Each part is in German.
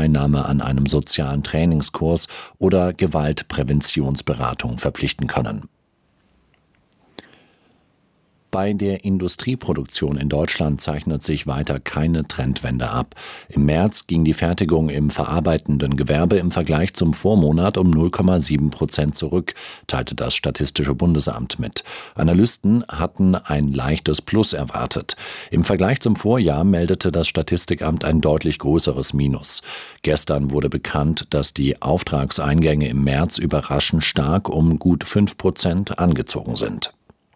Teilnahme an einem sozialen Trainingskurs oder Gewaltpräventionsberatung verpflichten können. Bei der Industrieproduktion in Deutschland zeichnet sich weiter keine Trendwende ab. Im März ging die Fertigung im verarbeitenden Gewerbe im Vergleich zum Vormonat um 0,7% zurück, teilte das Statistische Bundesamt mit. Analysten hatten ein leichtes Plus erwartet. Im Vergleich zum Vorjahr meldete das Statistikamt ein deutlich größeres Minus. Gestern wurde bekannt, dass die Auftragseingänge im März überraschend stark um gut 5% angezogen sind.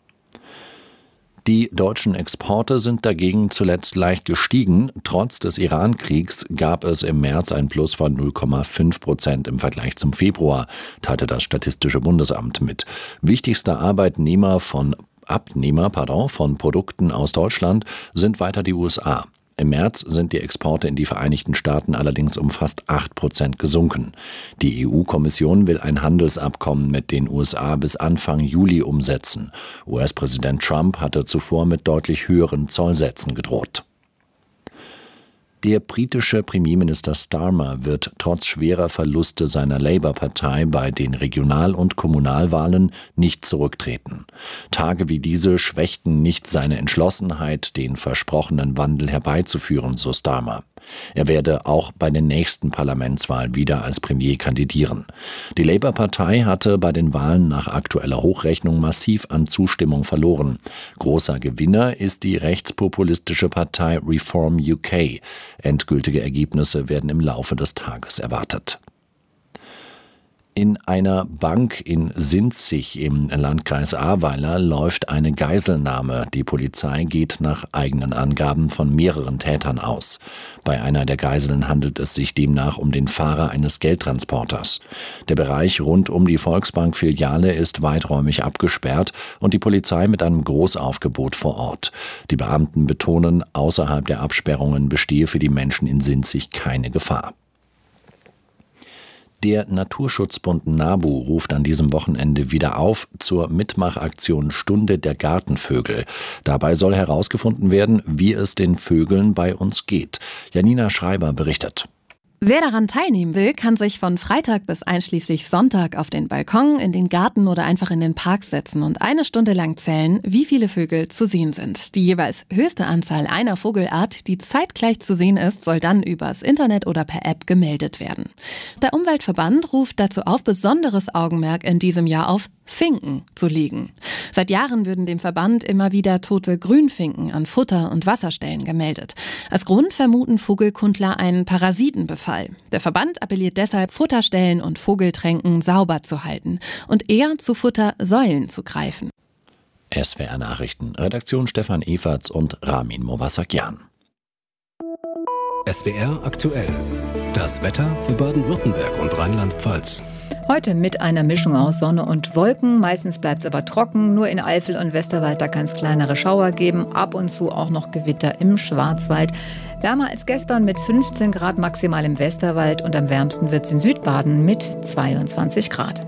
Die deutschen Exporte sind dagegen zuletzt leicht gestiegen. Trotz des Iran-Kriegs gab es im März ein Plus von 0,5% im Vergleich zum Februar, teilte das Statistische Bundesamt mit. Wichtigster Abnehmer von Produkten aus Deutschland sind weiter die USA. Im März sind die Exporte in die Vereinigten Staaten allerdings um fast 8% gesunken. Die EU-Kommission will ein Handelsabkommen mit den USA bis Anfang Juli umsetzen. US-Präsident Trump hatte zuvor mit deutlich höheren Zollsätzen gedroht. Der britische Premierminister Starmer wird trotz schwerer Verluste seiner Labour-Partei bei den Regional- und Kommunalwahlen nicht zurücktreten. Tage wie diese schwächten nicht seine Entschlossenheit, den versprochenen Wandel herbeizuführen, so Starmer. Er werde auch bei der nächsten Parlamentswahl wieder als Premier kandidieren. Die Labour-Partei hatte bei den Wahlen nach aktueller Hochrechnung massiv an Zustimmung verloren. Großer Gewinner ist die rechtspopulistische Partei Reform UK. Endgültige Ergebnisse werden im Laufe des Tages erwartet. In einer Bank in Sinzig im Landkreis Ahrweiler läuft eine Geiselnahme. Die Polizei geht nach eigenen Angaben von mehreren Tätern aus. Bei einer der Geiseln handelt es sich demnach um den Fahrer eines Geldtransporters. Der Bereich rund um die Volksbank-Filiale ist weiträumig abgesperrt und die Polizei mit einem Großaufgebot vor Ort. Die Beamten betonen, außerhalb der Absperrungen bestehe für die Menschen in Sinzig keine Gefahr. Der Naturschutzbund NABU ruft an diesem Wochenende wieder auf zur Mitmachaktion Stunde der Gartenvögel. Dabei soll herausgefunden werden, wie es den Vögeln bei uns geht. Janina Schreiber berichtet. Wer daran teilnehmen will, kann sich von Freitag bis einschließlich Sonntag auf den Balkon, in den Garten oder einfach in den Park setzen und eine Stunde lang zählen, wie viele Vögel zu sehen sind. Die jeweils höchste Anzahl einer Vogelart, die zeitgleich zu sehen ist, soll dann übers Internet oder per App gemeldet werden. Der Umweltverband ruft dazu auf, besonderes Augenmerk in diesem Jahr auf Finken zu legen. Seit Jahren würden dem Verband immer wieder tote Grünfinken an Futter- und Wasserstellen gemeldet. Als Grund vermuten Vogelkundler einen Parasitenbefall. Der Verband appelliert deshalb, Futterstellen und Vogeltränken sauber zu halten und eher zu Futtersäulen zu greifen. SWR Nachrichten, Redaktion Stefan Everts und Ramin Mowasakian. SWR aktuell. Das Wetter für Baden-Württemberg und Rheinland-Pfalz. Heute mit einer Mischung aus Sonne und Wolken. Meistens bleibt es aber trocken. Nur in Eifel und Westerwald, da kann es kleinere Schauer geben. Ab und zu auch noch Gewitter im Schwarzwald. Wärmer als gestern mit 15 Grad maximal im Westerwald. Und am wärmsten wird es in Südbaden mit 22 Grad.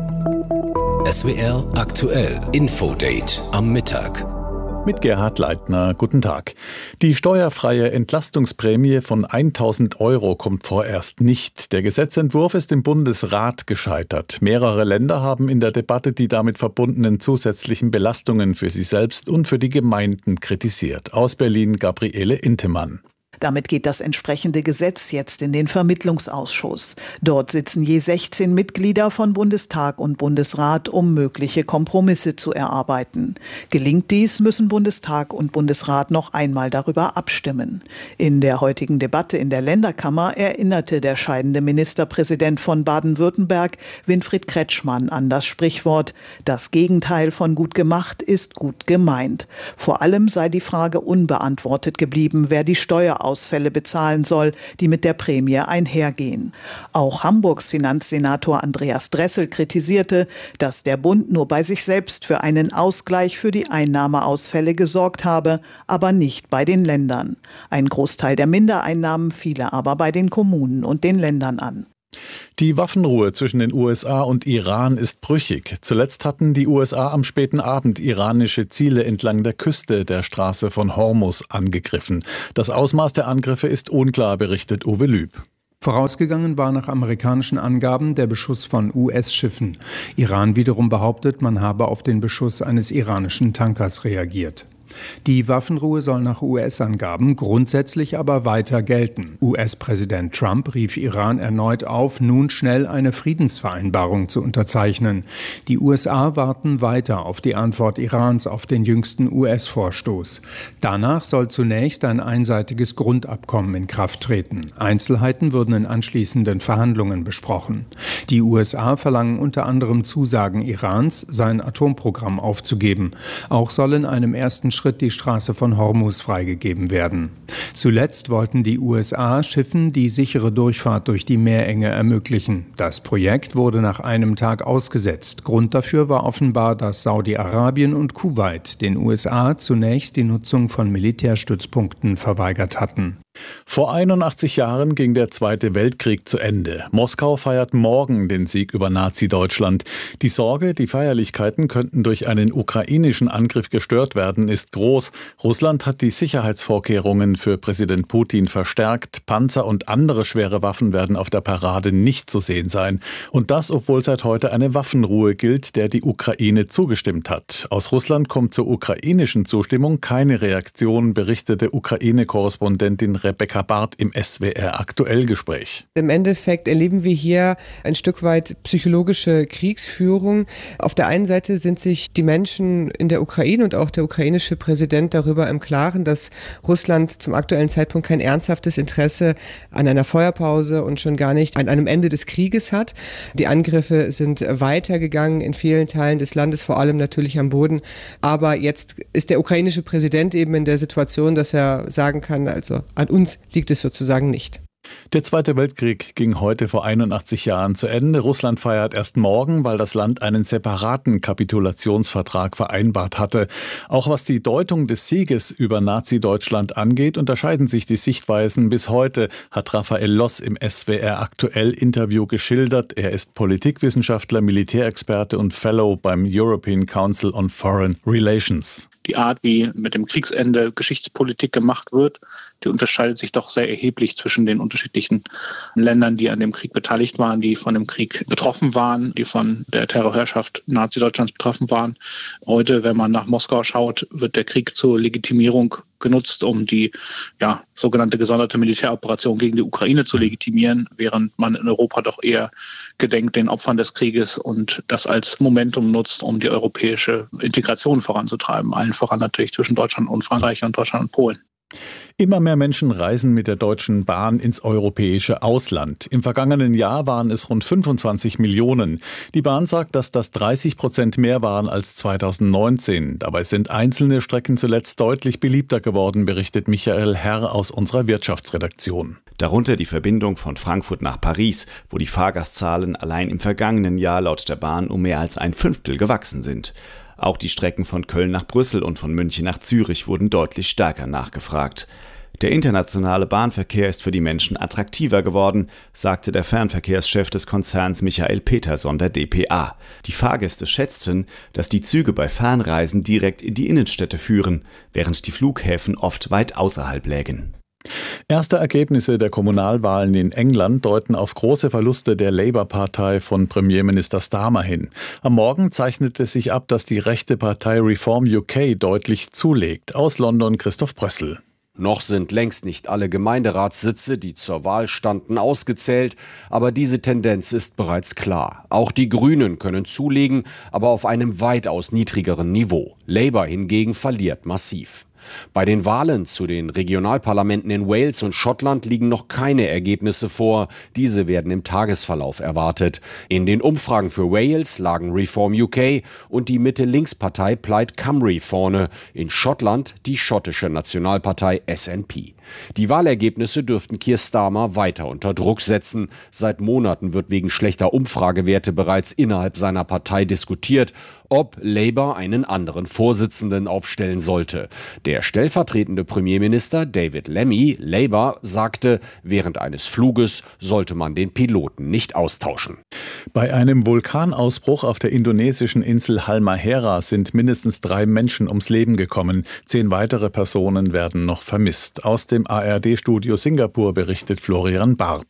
SWR aktuell. Infodate am Mittag. Mit Gerhard Leitner, guten Tag. Die steuerfreie Entlastungsprämie von 1.000 € kommt vorerst nicht. Der Gesetzentwurf ist im Bundesrat gescheitert. Mehrere Länder haben in der Debatte die damit verbundenen zusätzlichen Belastungen für sich selbst und für die Gemeinden kritisiert. Aus Berlin Gabriele Intemann. Damit geht das entsprechende Gesetz jetzt in den Vermittlungsausschuss. Dort sitzen je 16 Mitglieder von Bundestag und Bundesrat, um mögliche Kompromisse zu erarbeiten. Gelingt dies, müssen Bundestag und Bundesrat noch einmal darüber abstimmen. In der heutigen Debatte in der Länderkammer erinnerte der scheidende Ministerpräsident von Baden-Württemberg, Winfried Kretschmann, an das Sprichwort: Das Gegenteil von gut gemacht ist gut gemeint. Vor allem sei die Frage unbeantwortet geblieben, wer die Steuerausfälle bezahlen soll, die mit der Prämie einhergehen. Auch Hamburgs Finanzsenator Andreas Dressel kritisierte, dass der Bund nur bei sich selbst für einen Ausgleich für die Einnahmeausfälle gesorgt habe, aber nicht bei den Ländern. Ein Großteil der Mindereinnahmen fiele aber bei den Kommunen und den Ländern an. Die Waffenruhe zwischen den USA und Iran ist brüchig. Zuletzt hatten die USA am späten Abend iranische Ziele entlang der Küste der Straße von Hormuz angegriffen. Das Ausmaß der Angriffe ist unklar, berichtet Uwe Lüb. Vorausgegangen war nach amerikanischen Angaben der Beschuss von US-Schiffen. Iran wiederum behauptet, man habe auf den Beschuss eines iranischen Tankers reagiert. Die Waffenruhe soll nach US-Angaben grundsätzlich aber weiter gelten. US-Präsident Trump rief Iran erneut auf, nun schnell eine Friedensvereinbarung zu unterzeichnen. Die USA warten weiter auf die Antwort Irans auf den jüngsten US-Vorstoß. Danach soll zunächst ein einseitiges Grundabkommen in Kraft treten. Einzelheiten würden in anschließenden Verhandlungen besprochen. Die USA verlangen unter anderem Zusagen Irans, sein Atomprogramm aufzugeben. Auch soll in einem ersten Schritt die Straße von Hormuz freigegeben werden. Zuletzt wollten die USA Schiffen die sichere Durchfahrt durch die Meerenge ermöglichen. Das Projekt wurde nach einem Tag ausgesetzt. Grund dafür war offenbar, dass Saudi-Arabien und Kuwait den USA zunächst die Nutzung von Militärstützpunkten verweigert hatten. Vor 81 Jahren ging der Zweite Weltkrieg zu Ende. Moskau feiert morgen den Sieg über Nazi-Deutschland. Die Sorge, die Feierlichkeiten könnten durch einen ukrainischen Angriff gestört werden, ist groß. Russland hat die Sicherheitsvorkehrungen für Präsident Putin verstärkt. Panzer und andere schwere Waffen werden auf der Parade nicht zu sehen sein. Und das, obwohl seit heute eine Waffenruhe gilt, der die Ukraine zugestimmt hat. Aus Russland kommt zur ukrainischen Zustimmung keine Reaktion, berichtete Ukraine-Korrespondentin Rebecca Barth im SWR Aktuell-Gespräch. Im Endeffekt erleben wir hier ein Stück weit psychologische Kriegsführung. Auf der einen Seite sind sich die Menschen in der Ukraine und auch der ukrainische Präsident darüber im Klaren, dass Russland zum aktuellen Zeitpunkt kein ernsthaftes Interesse an einer Feuerpause und schon gar nicht an einem Ende des Krieges hat. Die Angriffe sind weitergegangen in vielen Teilen des Landes, vor allem natürlich am Boden. Aber jetzt ist der ukrainische Präsident eben in der Situation, dass er sagen kann, also an uns liegt es sozusagen nicht. Der Zweite Weltkrieg ging heute vor 81 Jahren zu Ende. Russland feiert erst morgen, weil das Land einen separaten Kapitulationsvertrag vereinbart hatte. Auch was die Deutung des Sieges über Nazi-Deutschland angeht, unterscheiden sich die Sichtweisen bis heute, hat Raphael Loss im SWR Aktuell-Interview geschildert. Er ist Politikwissenschaftler, Militärexperte und Fellow beim European Council on Foreign Relations. Die Art, wie mit dem Kriegsende Geschichtspolitik gemacht wird, die unterscheidet sich doch sehr erheblich zwischen den unterschiedlichen Ländern, die an dem Krieg beteiligt waren, die von dem Krieg betroffen waren, die von der Terrorherrschaft Nazi-Deutschlands betroffen waren. Heute, wenn man nach Moskau schaut, wird der Krieg zur Legitimierung genutzt, um die sogenannte gesonderte Militäroperation gegen die Ukraine zu legitimieren, während man in Europa doch eher gedenkt den Opfern des Krieges und das als Momentum nutzt, um die europäische Integration voranzutreiben. Allen voran natürlich zwischen Deutschland und Frankreich und Deutschland und Polen. Immer mehr Menschen reisen mit der Deutschen Bahn ins europäische Ausland. Im vergangenen Jahr waren es rund 25 Millionen. Die Bahn sagt, dass das 30% mehr waren als 2019. Dabei sind einzelne Strecken zuletzt deutlich beliebter geworden, berichtet Michael Herr aus unserer Wirtschaftsredaktion. Darunter die Verbindung von Frankfurt nach Paris, wo die Fahrgastzahlen allein im vergangenen Jahr laut der Bahn um mehr als 1/5 gewachsen sind. Auch die Strecken von Köln nach Brüssel und von München nach Zürich wurden deutlich stärker nachgefragt. Der internationale Bahnverkehr ist für die Menschen attraktiver geworden, sagte der Fernverkehrschef des Konzerns Michael Peterson der dpa. Die Fahrgäste schätzten, dass die Züge bei Fernreisen direkt in die Innenstädte führen, während die Flughäfen oft weit außerhalb lägen. Erste Ergebnisse der Kommunalwahlen in England deuten auf große Verluste der Labour-Partei von Premierminister Starmer hin. Am Morgen zeichnete sich ab, dass die rechte Partei Reform UK deutlich zulegt. Aus London Christoph Brössel. Noch sind längst nicht alle Gemeinderatssitze, die zur Wahl standen, ausgezählt, aber diese Tendenz ist bereits klar. Auch die Grünen können zulegen, aber auf einem weitaus niedrigeren Niveau. Labour hingegen verliert massiv. Bei den Wahlen zu den Regionalparlamenten in Wales und Schottland liegen noch keine Ergebnisse vor. Diese werden im Tagesverlauf erwartet. In den Umfragen für Wales lagen Reform UK und die Mitte-Links-Partei Plaid Cymru vorne. In Schottland die schottische Nationalpartei SNP. Die Wahlergebnisse dürften Keir Starmer weiter unter Druck setzen. Seit Monaten wird wegen schlechter Umfragewerte bereits innerhalb seiner Partei diskutiert, ob Labour einen anderen Vorsitzenden aufstellen sollte. Der stellvertretende Premierminister David Lammy, Labour, sagte, während eines Fluges sollte man den Piloten nicht austauschen. Bei einem Vulkanausbruch auf der indonesischen Insel Halmahera sind mindestens 3 Menschen ums Leben gekommen. 10 weitere Personen werden noch vermisst. Aus dem ARD-Studio Singapur berichtet Florian Barth.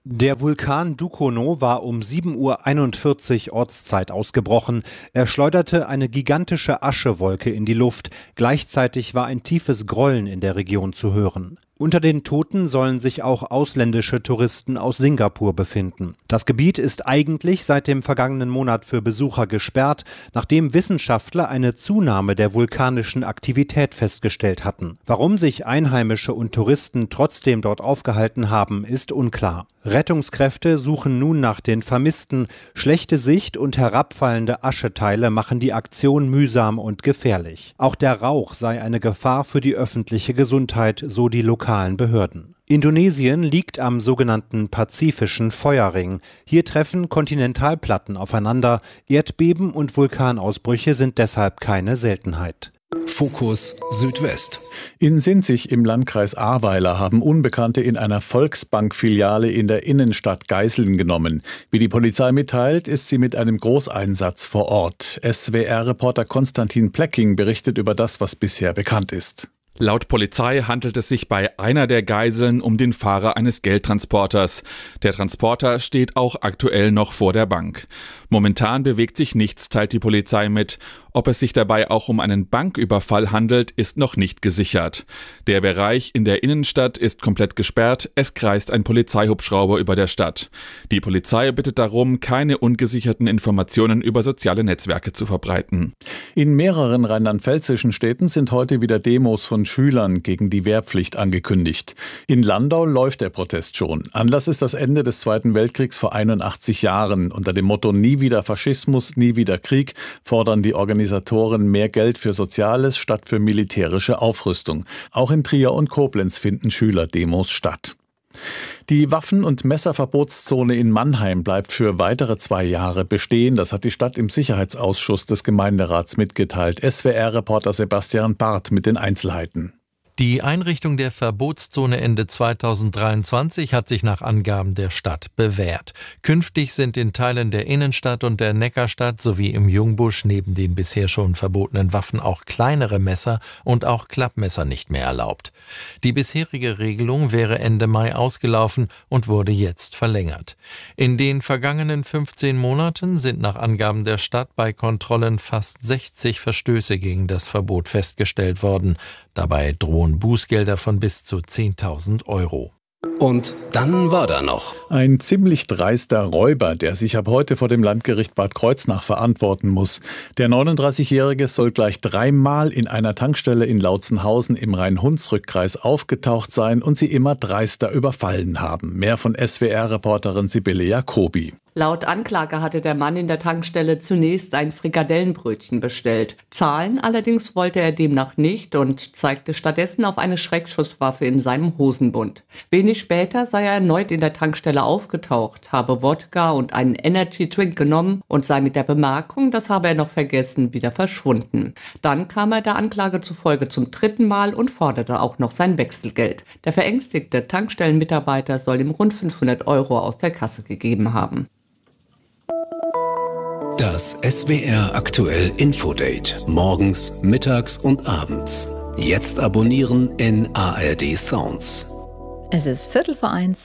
Der Vulkan Dukono war um 7:41 Uhr Ortszeit ausgebrochen. Er schleuderte eine gigantische Aschewolke in die Luft. Gleichzeitig war ein tiefes Grollen in der Region zu hören. Unter den Toten sollen sich auch ausländische Touristen aus Singapur befinden. Das Gebiet ist eigentlich seit dem vergangenen Monat für Besucher gesperrt, nachdem Wissenschaftler eine Zunahme der vulkanischen Aktivität festgestellt hatten. Warum sich Einheimische und Touristen trotzdem dort aufgehalten haben, ist unklar. Rettungskräfte suchen nun nach den Vermissten. Schlechte Sicht und herabfallende Ascheteile machen die Aktion mühsam und gefährlich. Auch der Rauch sei eine Gefahr für die öffentliche Gesundheit, so die lokalen Behörden. Indonesien liegt am sogenannten Pazifischen Feuerring. Hier treffen Kontinentalplatten aufeinander. Erdbeben und Vulkanausbrüche sind deshalb keine Seltenheit. Fokus Südwest. In Sinzig im Landkreis Ahrweiler haben Unbekannte in einer Volksbank-Filiale in der Innenstadt Geiseln genommen. Wie die Polizei mitteilt, ist sie mit einem Großeinsatz vor Ort. SWR-Reporter Konstantin Plecking berichtet über das, was bisher bekannt ist. Laut Polizei handelt es sich bei einer der Geiseln um den Fahrer eines Geldtransporters. Der Transporter steht auch aktuell noch vor der Bank. Momentan bewegt sich nichts, teilt die Polizei mit. Ob es sich dabei auch um einen Banküberfall handelt, ist noch nicht gesichert. Der Bereich in der Innenstadt ist komplett gesperrt. Es kreist ein Polizeihubschrauber über der Stadt. Die Polizei bittet darum, keine ungesicherten Informationen über soziale Netzwerke zu verbreiten. In mehreren rheinland-pfälzischen Städten sind heute wieder Demos von Schülern gegen die Wehrpflicht angekündigt. In Landau läuft der Protest schon. Anlass ist das Ende des Zweiten Weltkriegs vor 81 Jahren. Unter dem Motto „Nie wieder Faschismus, nie wieder Krieg“ fordern die Organisatoren mehr Geld für Soziales statt für militärische Aufrüstung. Auch in Trier und Koblenz finden Schülerdemos statt. Die Waffen- und Messerverbotszone in Mannheim bleibt für weitere 2 Jahre bestehen. Das hat die Stadt im Sicherheitsausschuss des Gemeinderats mitgeteilt. SWR-Reporter Sebastian Barth mit den Einzelheiten. Die Einrichtung der Verbotszone Ende 2023 hat sich nach Angaben der Stadt bewährt. Künftig sind in Teilen der Innenstadt und der Neckarstadt sowie im Jungbusch neben den bisher schon verbotenen Waffen auch kleinere Messer und auch Klappmesser nicht mehr erlaubt. Die bisherige Regelung wäre Ende Mai ausgelaufen und wurde jetzt verlängert. In den vergangenen 15 Monaten sind nach Angaben der Stadt bei Kontrollen fast 60 Verstöße gegen das Verbot festgestellt worden. Dabei drohen Bußgelder von bis zu 10.000 Euro. Und dann war da noch ein ziemlich dreister Räuber, der sich ab heute vor dem Landgericht Bad Kreuznach verantworten muss. Der 39-Jährige soll gleich 3-mal in einer Tankstelle in Lautzenhausen im Rhein-Hunsrück-Kreis aufgetaucht sein und sie immer dreister überfallen haben. Mehr von SWR-Reporterin Sibylle Jacobi. Laut Anklage hatte der Mann in der Tankstelle zunächst ein Frikadellenbrötchen bestellt. Zahlen allerdings wollte er demnach nicht und zeigte stattdessen auf eine Schreckschusswaffe in seinem Hosenbund. Wenig später sei er erneut in der Tankstelle aufgetaucht, habe Wodka und einen Energy-Drink genommen und sei mit der Bemerkung, das habe er noch vergessen, wieder verschwunden. Dann kam er der Anklage zufolge zum 3. Mal und forderte auch noch sein Wechselgeld. Der verängstigte Tankstellenmitarbeiter soll ihm rund 500 Euro aus der Kasse gegeben haben. Das SWR aktuell Infodate. Morgens, mittags und abends. Jetzt abonnieren in ARD Sounds. Es ist 1:15.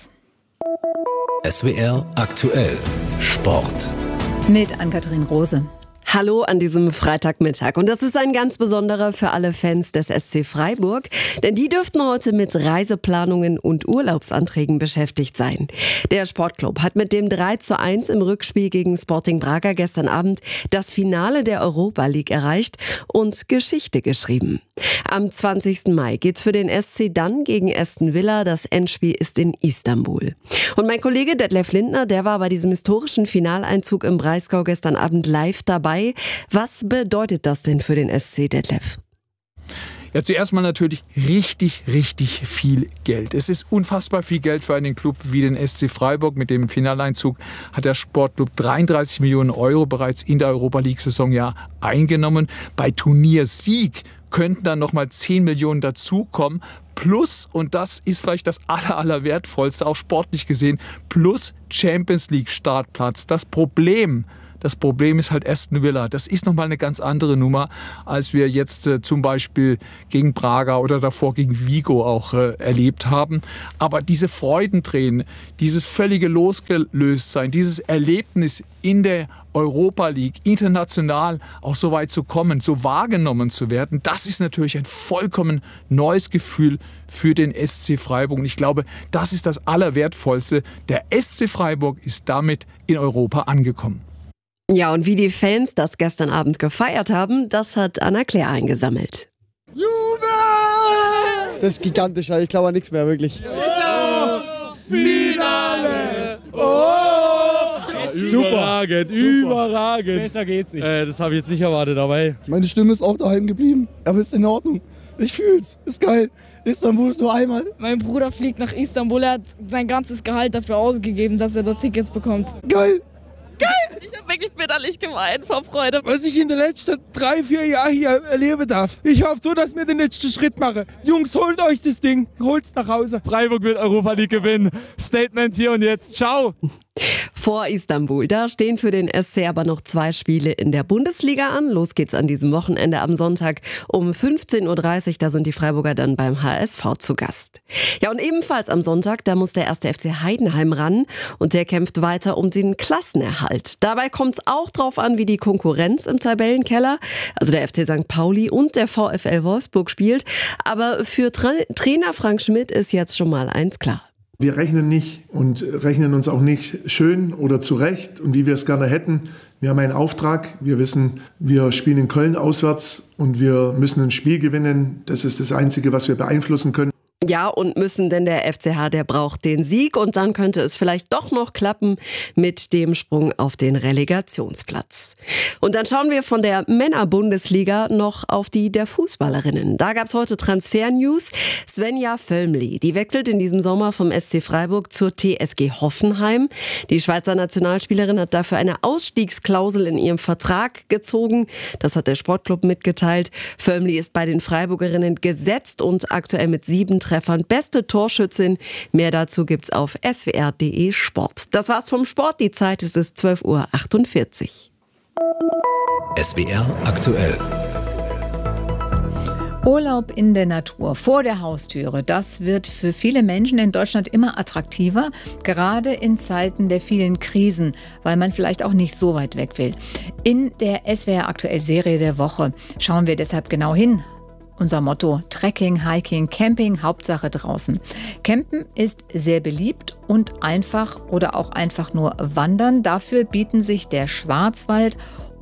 SWR aktuell Sport. Mit Ann-Kathrin Rose. Hallo an diesem Freitagmittag. Und das ist ein ganz besonderer für alle Fans des SC Freiburg, denn die dürften heute mit Reiseplanungen und Urlaubsanträgen beschäftigt sein. Der Sportclub hat mit dem 3:1 im Rückspiel gegen Sporting Braga gestern Abend das Finale der Europa League erreicht und Geschichte geschrieben. Am 20. Mai geht's für den SC dann gegen Aston Villa. Das Endspiel ist in Istanbul. Und mein Kollege Detlef Lindner, der war bei diesem historischen Finaleinzug im Breisgau gestern Abend live dabei. Was bedeutet das denn für den SC, Detlef? Ja, zuerst mal natürlich richtig viel Geld. Es ist unfassbar viel Geld für einen Club wie den SC Freiburg. Mit dem Finaleinzug hat der Sportclub 33 Millionen Euro bereits in der Europa-League-Saison ja eingenommen. Bei Turniersieg könnten dann nochmal 10 Millionen dazukommen. Plus, und das ist vielleicht das allerwertvollste, auch sportlich gesehen, plus Champions League Startplatz. Das Problem, Das Problem ist halt Aston Villa. Das ist nochmal eine ganz andere Nummer, als wir jetzt zum Beispiel gegen Braga oder davor gegen Vigo auch erlebt haben. Aber diese Freudentränen, dieses völlige Losgelöstsein, dieses Erlebnis in der Europa League, international auch so weit zu kommen, so wahrgenommen zu werden, das ist natürlich ein vollkommen neues Gefühl für den SC Freiburg. Und ich glaube, das ist das Allerwertvollste. Der SC Freiburg ist damit in Europa angekommen. Ja, und wie die Fans das gestern Abend gefeiert haben, das hat Anna Claire eingesammelt. Jubel! Das ist gigantisch, ich glaube an nichts mehr, wirklich. Finale! Oh! Überragend, überragend. Besser geht's nicht. Das habe ich jetzt nicht erwartet dabei. Meine Stimme ist auch daheim geblieben, aber ist in Ordnung. Ich fühl's, ist geil. Istanbul ist nur einmal. Mein Bruder fliegt nach Istanbul, er hat sein ganzes Gehalt dafür ausgegeben, dass er dort Tickets bekommt. Geil! Geil! Ich habe wirklich bitterlich geweint vor Freude. Was ich in den letzten 3-4 Jahren hier erleben darf. Ich hoffe so, dass wir den letzten Schritt machen. Jungs, holt euch das Ding, holt's nach Hause. Freiburg wird Europa League gewinnen. Statement hier und jetzt. Ciao! Vor Istanbul, da stehen für den SC aber noch 2 Spiele in der Bundesliga an. Los geht's an diesem Wochenende am Sonntag um 15.30 Uhr. Da sind die Freiburger dann beim HSV zu Gast. Ja, und ebenfalls am Sonntag, da muss der 1. FC Heidenheim ran und der kämpft weiter um den Klassenerhalt. Dabei kommt es auch drauf an, wie die Konkurrenz im Tabellenkeller, also der FC St. Pauli und der VfL Wolfsburg spielt. Aber für Trainer Frank Schmidt ist jetzt schon mal eins klar. Wir rechnen nicht und rechnen uns auch nicht schön oder zurecht und wie wir es gerne hätten. Wir haben einen Auftrag. Wir wissen, wir spielen in Köln auswärts und wir müssen ein Spiel gewinnen. Das ist das Einzige, was wir beeinflussen können. Ja, und müssen, denn der FCH, der braucht den Sieg und dann könnte es vielleicht doch noch klappen mit dem Sprung auf den Relegationsplatz. Und dann schauen wir von der Männer-Bundesliga noch auf die der Fußballerinnen. Da gab's heute Transfer-News. Svenja Völmli, die wechselt in diesem Sommer vom SC Freiburg zur TSG Hoffenheim. Die Schweizer Nationalspielerin hat dafür eine Ausstiegsklausel in ihrem Vertrag gezogen. Das hat der Sportclub mitgeteilt. Völmli ist bei den Freiburgerinnen gesetzt und aktuell mit 7 Treffern beste Torschützin. Mehr dazu gibt's auf swr.de Sport. Das war's vom Sport. Die Zeit ist 12:48 Uhr. SWR aktuell. Urlaub in der Natur, vor der Haustüre, das wird für viele Menschen in Deutschland immer attraktiver, gerade in Zeiten der vielen Krisen, weil man vielleicht auch nicht so weit weg will. In der SWR aktuell Serie der Woche schauen wir deshalb genau hin. Unser Motto: Trekking, Hiking, Camping, Hauptsache draußen. Campen ist sehr beliebt und einfach oder auch einfach nur wandern. Dafür bieten sich der Schwarzwald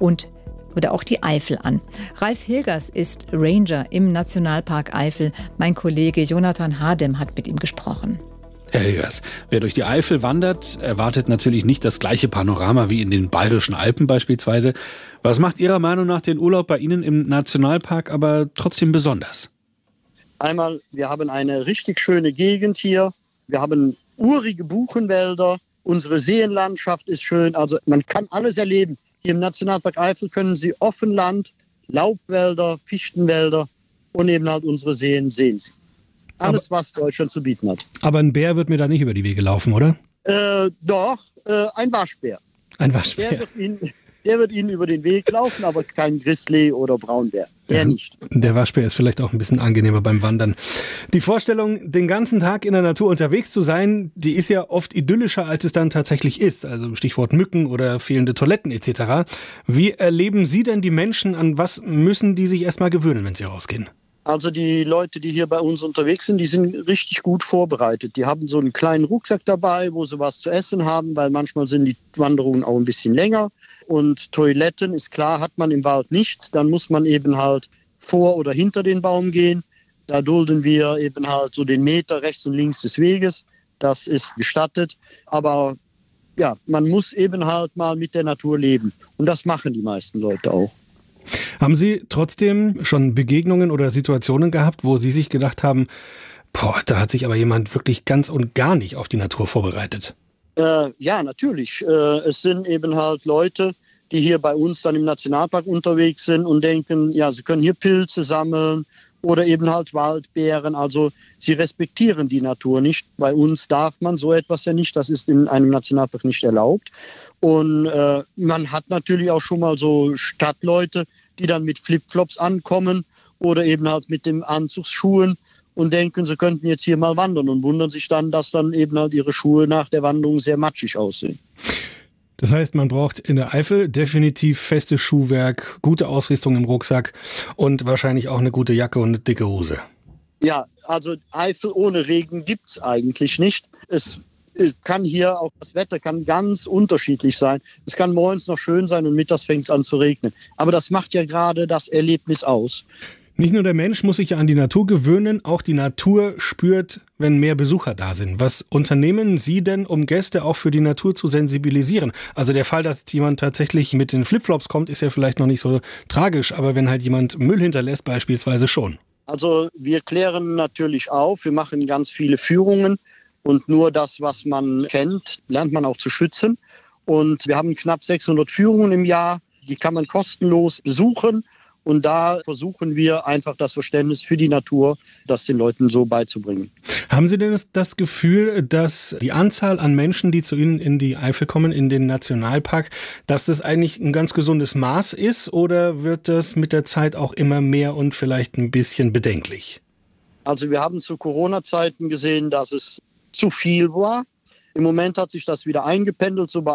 oder auch die Eifel an. Ralf Hilgers ist Ranger im Nationalpark Eifel. Mein Kollege Jonathan Hardem hat mit ihm gesprochen. Herr Hilgers, wer durch die Eifel wandert, erwartet natürlich nicht das gleiche Panorama wie in den Bayerischen Alpen beispielsweise. Was macht Ihrer Meinung nach den Urlaub bei Ihnen im Nationalpark aber trotzdem besonders? Einmal, wir haben eine richtig schöne Gegend hier. Wir haben urige Buchenwälder. Unsere Seenlandschaft ist schön. Also man kann alles erleben. Hier im Nationalpark Eifel können Sie Offenland, Laubwälder, Fichtenwälder und eben halt unsere Seen sehen. Alles, was Deutschland zu bieten hat. Aber ein Bär wird mir da nicht über die Wege laufen, oder? Doch, ein Waschbär. Ein Waschbär. Der wird Ihnen über den Weg laufen, aber kein Grizzly oder Braunbär. Der nicht. Der Waschbär ist vielleicht auch ein bisschen angenehmer beim Wandern. Die Vorstellung, den ganzen Tag in der Natur unterwegs zu sein, die ist ja oft idyllischer, als es dann tatsächlich ist. Also Stichwort Mücken oder fehlende Toiletten etc. Wie erleben Sie denn die Menschen? An was müssen die sich erstmal gewöhnen, wenn sie rausgehen? Also die Leute, die hier bei uns unterwegs sind, die sind richtig gut vorbereitet. Die haben so einen kleinen Rucksack dabei, wo sie was zu essen haben, weil manchmal sind die Wanderungen auch ein bisschen länger. Und Toiletten, ist klar, hat man im Wald nicht. Dann muss man eben halt vor oder hinter den Baum gehen. Da dulden wir eben halt so den Meter rechts und links des Weges. Das ist gestattet. Aber ja, man muss eben halt mal mit der Natur leben. Und das machen die meisten Leute auch. Haben Sie trotzdem schon Begegnungen oder Situationen gehabt, wo Sie sich gedacht haben, da hat sich aber jemand wirklich ganz und gar nicht auf die Natur vorbereitet? Ja, natürlich. Es sind eben halt Leute, die hier bei uns dann im Nationalpark unterwegs sind und denken, ja, sie können hier Pilze sammeln oder eben halt Waldbären. Also sie respektieren die Natur nicht. Bei uns darf man so etwas ja nicht. Das ist in einem Nationalpark nicht erlaubt. Und man hat natürlich auch schon mal so Stadtleute, die dann mit Flipflops ankommen oder eben halt mit den Anzugsschuhen und denken, sie könnten jetzt hier mal wandern und wundern sich dann, dass dann eben halt ihre Schuhe nach der Wanderung sehr matschig aussehen. Das heißt, man braucht in der Eifel definitiv festes Schuhwerk, gute Ausrüstung im Rucksack und wahrscheinlich auch eine gute Jacke und eine dicke Hose. Ja, also Eifel ohne Regen gibt's eigentlich nicht. Es kann hier auch, das Wetter kann ganz unterschiedlich sein. Es kann morgens noch schön sein und mittags fängt es an zu regnen. Aber das macht ja gerade das Erlebnis aus. Nicht nur der Mensch muss sich ja an die Natur gewöhnen, auch die Natur spürt, wenn mehr Besucher da sind. Was unternehmen Sie denn, um Gäste auch für die Natur zu sensibilisieren? Also der Fall, dass jemand tatsächlich mit den Flipflops kommt, ist ja vielleicht noch nicht so tragisch, aber wenn halt jemand Müll hinterlässt beispielsweise schon. Also wir klären natürlich auf, wir machen ganz viele Führungen und nur das, was man kennt, lernt man auch zu schützen. Und wir haben knapp 600 Führungen im Jahr, die kann man kostenlos besuchen. Und da versuchen wir einfach das Verständnis für die Natur, das den Leuten so beizubringen. Haben Sie denn das Gefühl, dass die Anzahl an Menschen, die zu Ihnen in die Eifel kommen, in den Nationalpark, dass das eigentlich ein ganz gesundes Maß ist? Oder wird das mit der Zeit auch immer mehr und vielleicht ein bisschen bedenklich? Also wir haben zu Corona-Zeiten gesehen, dass es zu viel war. Im Moment hat sich das wieder eingependelt, so bei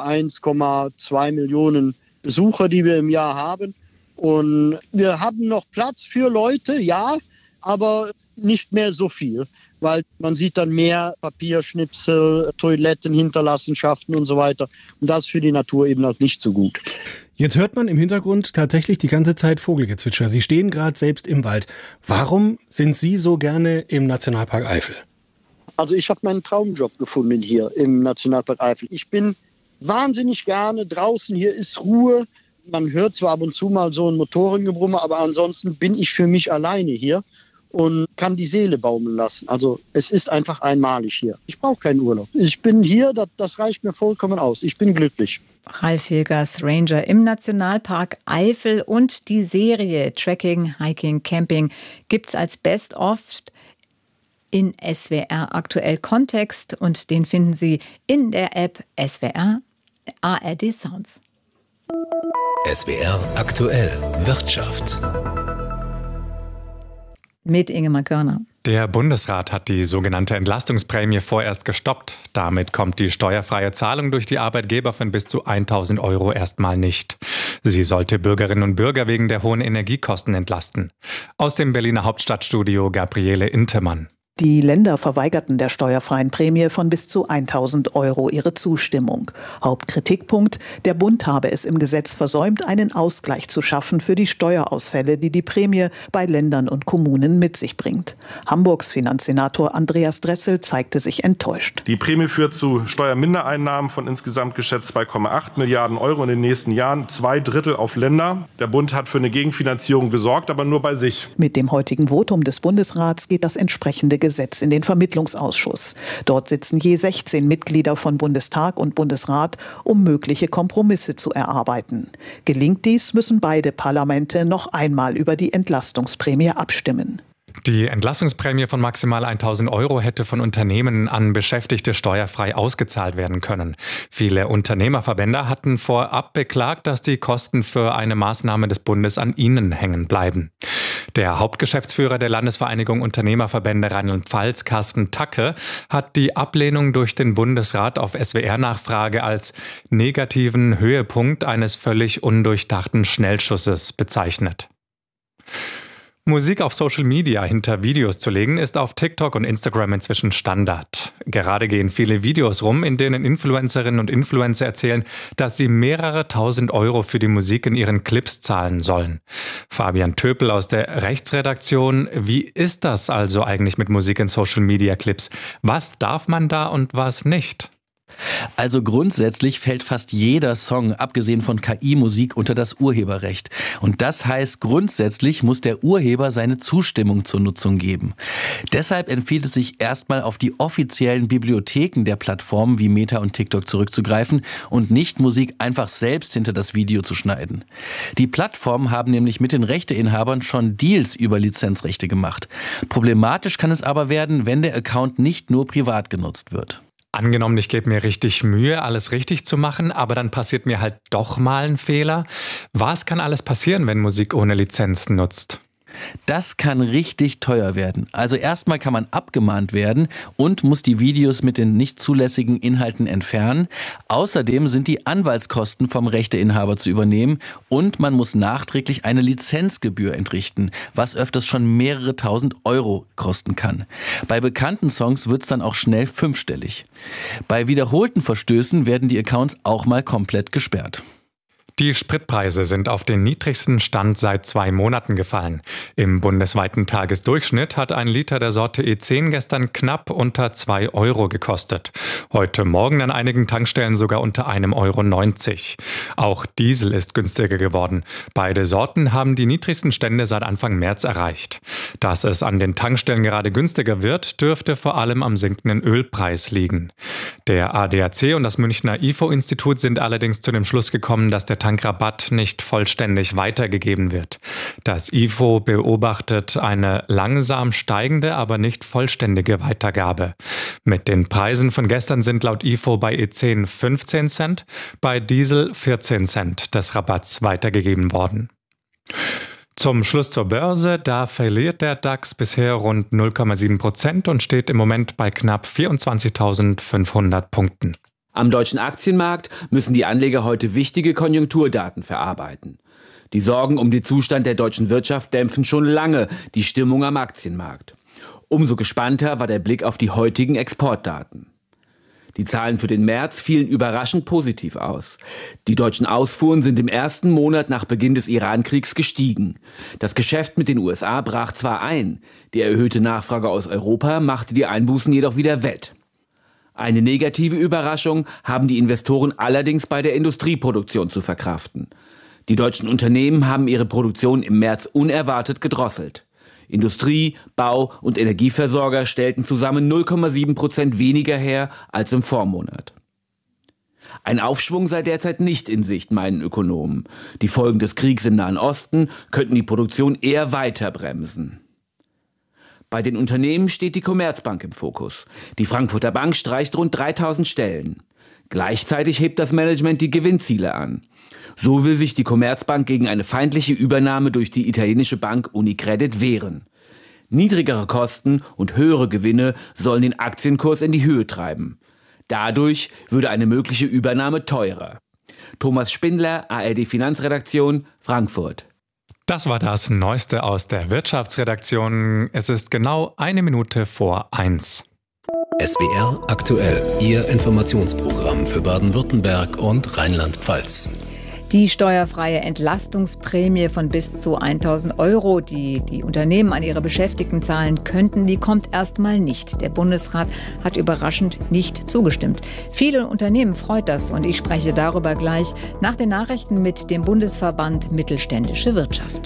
1,2 Millionen Besucher, die wir im Jahr haben. Und wir haben noch Platz für Leute, ja, aber nicht mehr so viel, weil man sieht dann mehr Papierschnipsel, Toilettenhinterlassenschaften und so weiter. Und das ist für die Natur eben auch nicht so gut. Jetzt hört man im Hintergrund tatsächlich die ganze Zeit Vogelgezwitscher. Sie stehen gerade selbst im Wald. Warum sind Sie so gerne im Nationalpark Eifel? Also ich habe meinen Traumjob gefunden hier im Nationalpark Eifel. Ich bin wahnsinnig gerne draußen, hier ist Ruhe. Man hört zwar ab und zu mal so ein Motorengebrummer, aber ansonsten bin ich für mich alleine hier und kann die Seele baumeln lassen. Also es ist einfach einmalig hier. Ich brauche keinen Urlaub. Ich bin hier, das reicht mir vollkommen aus. Ich bin glücklich. Ralf Hilgers, Ranger im Nationalpark Eifel, und die Serie Trekking, Hiking, Camping gibt's als Best-of in SWR Aktuell Kontext, und den finden Sie in der App SWR ARD Sounds. SWR Aktuell Wirtschaft. Mit Ingemar Körner. Der Bundesrat hat die sogenannte Entlastungsprämie vorerst gestoppt. Damit kommt die steuerfreie Zahlung durch die Arbeitgeber von bis zu 1.000 € erstmal nicht. Sie sollte Bürgerinnen und Bürger wegen der hohen Energiekosten entlasten. Aus dem Berliner Hauptstadtstudio Gabriele Intemann. Die Länder verweigerten der steuerfreien Prämie von bis zu 1.000 € ihre Zustimmung. Hauptkritikpunkt: Der Bund habe es im Gesetz versäumt, einen Ausgleich zu schaffen für die Steuerausfälle, die die Prämie bei Ländern und Kommunen mit sich bringt. Hamburgs Finanzsenator Andreas Dressel zeigte sich enttäuscht. Die Prämie führt zu Steuermindereinnahmen von insgesamt geschätzt 2,8 Milliarden € in den nächsten Jahren, 2/3 auf Länder. Der Bund hat für eine Gegenfinanzierung gesorgt, aber nur bei sich. Mit dem heutigen Votum des Bundesrats geht das entsprechende Gesetz in den Vermittlungsausschuss. Dort sitzen je 16 Mitglieder von Bundestag und Bundesrat, um mögliche Kompromisse zu erarbeiten. Gelingt dies, müssen beide Parlamente noch einmal über die Entlastungsprämie abstimmen. Die Entlastungsprämie von maximal 1.000 € hätte von Unternehmen an Beschäftigte steuerfrei ausgezahlt werden können. Viele Unternehmerverbände hatten vorab beklagt, dass die Kosten für eine Maßnahme des Bundes an ihnen hängen bleiben. Der Hauptgeschäftsführer der Landesvereinigung Unternehmerverbände Rheinland-Pfalz, Carsten Tacke, hat die Ablehnung durch den Bundesrat auf SWR-Nachfrage als negativen Höhepunkt eines völlig undurchdachten Schnellschusses bezeichnet. Musik auf Social Media hinter Videos zu legen, ist auf TikTok und Instagram inzwischen Standard. Gerade gehen viele Videos rum, in denen Influencerinnen und Influencer erzählen, dass sie mehrere tausend € für die Musik in ihren Clips zahlen sollen. Fabian Töpel aus der Rechtsredaktion: Wie ist das also eigentlich mit Musik in Social Media Clips? Was darf man da und was nicht? Also grundsätzlich fällt fast jeder Song, abgesehen von KI-Musik, unter das Urheberrecht. Und das heißt, grundsätzlich muss der Urheber seine Zustimmung zur Nutzung geben. Deshalb empfiehlt es sich erstmal auf die offiziellen Bibliotheken der Plattformen wie Meta und TikTok zurückzugreifen und nicht Musik einfach selbst hinter das Video zu schneiden. Die Plattformen haben nämlich mit den Rechteinhabern schon Deals über Lizenzrechte gemacht. Problematisch kann es aber werden, wenn der Account nicht nur privat genutzt wird. Angenommen, ich gebe mir richtig Mühe, alles richtig zu machen, aber dann passiert mir halt doch mal ein Fehler. Was kann alles passieren, wenn Musik ohne Lizenz nutzt? Das kann richtig teuer werden. Also erstmal kann man abgemahnt werden und muss die Videos mit den nicht zulässigen Inhalten entfernen. Außerdem sind die Anwaltskosten vom Rechteinhaber zu übernehmen und man muss nachträglich eine Lizenzgebühr entrichten, was öfters schon mehrere tausend Euro kosten kann. Bei bekannten Songs wird es dann auch schnell fünfstellig. Bei wiederholten Verstößen werden die Accounts auch mal komplett gesperrt. Die Spritpreise sind auf den niedrigsten Stand seit 2 Monaten gefallen. Im bundesweiten Tagesdurchschnitt hat ein Liter der Sorte E10 gestern knapp unter 2 Euro gekostet. Heute Morgen an einigen Tankstellen sogar unter 1,90 Euro. Auch Diesel ist günstiger geworden. Beide Sorten haben die niedrigsten Stände seit Anfang März erreicht. Dass es an den Tankstellen gerade günstiger wird, dürfte vor allem am sinkenden Ölpreis liegen. Der ADAC und das Münchner IFO-Institut sind allerdings zu dem Schluss gekommen, dass der Tankrabatt nicht vollständig weitergegeben wird. Das IFO beobachtet eine langsam steigende, aber nicht vollständige Weitergabe. Mit den Preisen von gestern sind laut IFO bei E10 15 Cent, bei Diesel 14 Cent des Rabatts weitergegeben worden. Zum Schluss zur Börse, da verliert der DAX bisher rund 0,7% und steht im Moment bei knapp 24.500 Punkten. Am deutschen Aktienmarkt müssen die Anleger heute wichtige Konjunkturdaten verarbeiten. Die Sorgen um den Zustand der deutschen Wirtschaft dämpfen schon lange die Stimmung am Aktienmarkt. Umso gespannter war der Blick auf die heutigen Exportdaten. Die Zahlen für den März fielen überraschend positiv aus. Die deutschen Ausfuhren sind im ersten Monat nach Beginn des Iran-Kriegs gestiegen. Das Geschäft mit den USA brach zwar ein, die erhöhte Nachfrage aus Europa machte die Einbußen jedoch wieder wett. Eine negative Überraschung haben die Investoren allerdings bei der Industrieproduktion zu verkraften. Die deutschen Unternehmen haben ihre Produktion im März unerwartet gedrosselt. Industrie-, Bau- und Energieversorger stellten zusammen 0,7% weniger her als im Vormonat. Ein Aufschwung sei derzeit nicht in Sicht, meinen Ökonomen. Die Folgen des Kriegs im Nahen Osten könnten die Produktion eher weiter bremsen. Bei den Unternehmen steht die Commerzbank im Fokus. Die Frankfurter Bank streicht rund 3000 Stellen. Gleichzeitig hebt das Management die Gewinnziele an. So will sich die Commerzbank gegen eine feindliche Übernahme durch die italienische Bank Unicredit wehren. Niedrigere Kosten und höhere Gewinne sollen den Aktienkurs in die Höhe treiben. Dadurch würde eine mögliche Übernahme teurer. Thomas Spindler, ARD Finanzredaktion, Frankfurt. Das war das Neueste aus der Wirtschaftsredaktion. Es ist genau 1 Minute vor 1. SWR aktuell, Ihr Informationsprogramm für Baden-Württemberg und Rheinland-Pfalz. Die steuerfreie Entlastungsprämie von bis zu 1.000 Euro, die die Unternehmen an ihre Beschäftigten zahlen könnten, die kommt erstmal nicht. Der Bundesrat hat überraschend nicht zugestimmt. Viele Unternehmen freut das und ich spreche darüber gleich nach den Nachrichten mit dem Bundesverband Mittelständische Wirtschaft.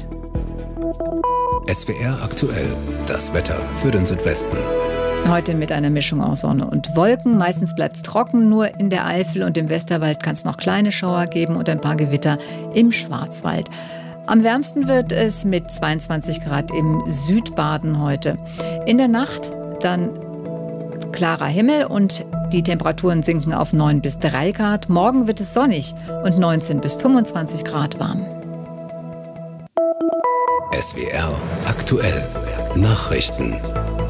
SWR aktuell, das Wetter für den Südwesten. Heute mit einer Mischung aus Sonne und Wolken. Meistens bleibt es trocken, nur in der Eifel und im Westerwald kann es noch kleine Schauer geben und ein paar Gewitter im Schwarzwald. Am wärmsten wird es mit 22 Grad im Südbaden heute. In der Nacht dann klarer Himmel und die Temperaturen sinken auf 9 bis 3 Grad. Morgen wird es sonnig und 19 bis 25 Grad warm. SWR aktuell, Nachrichten.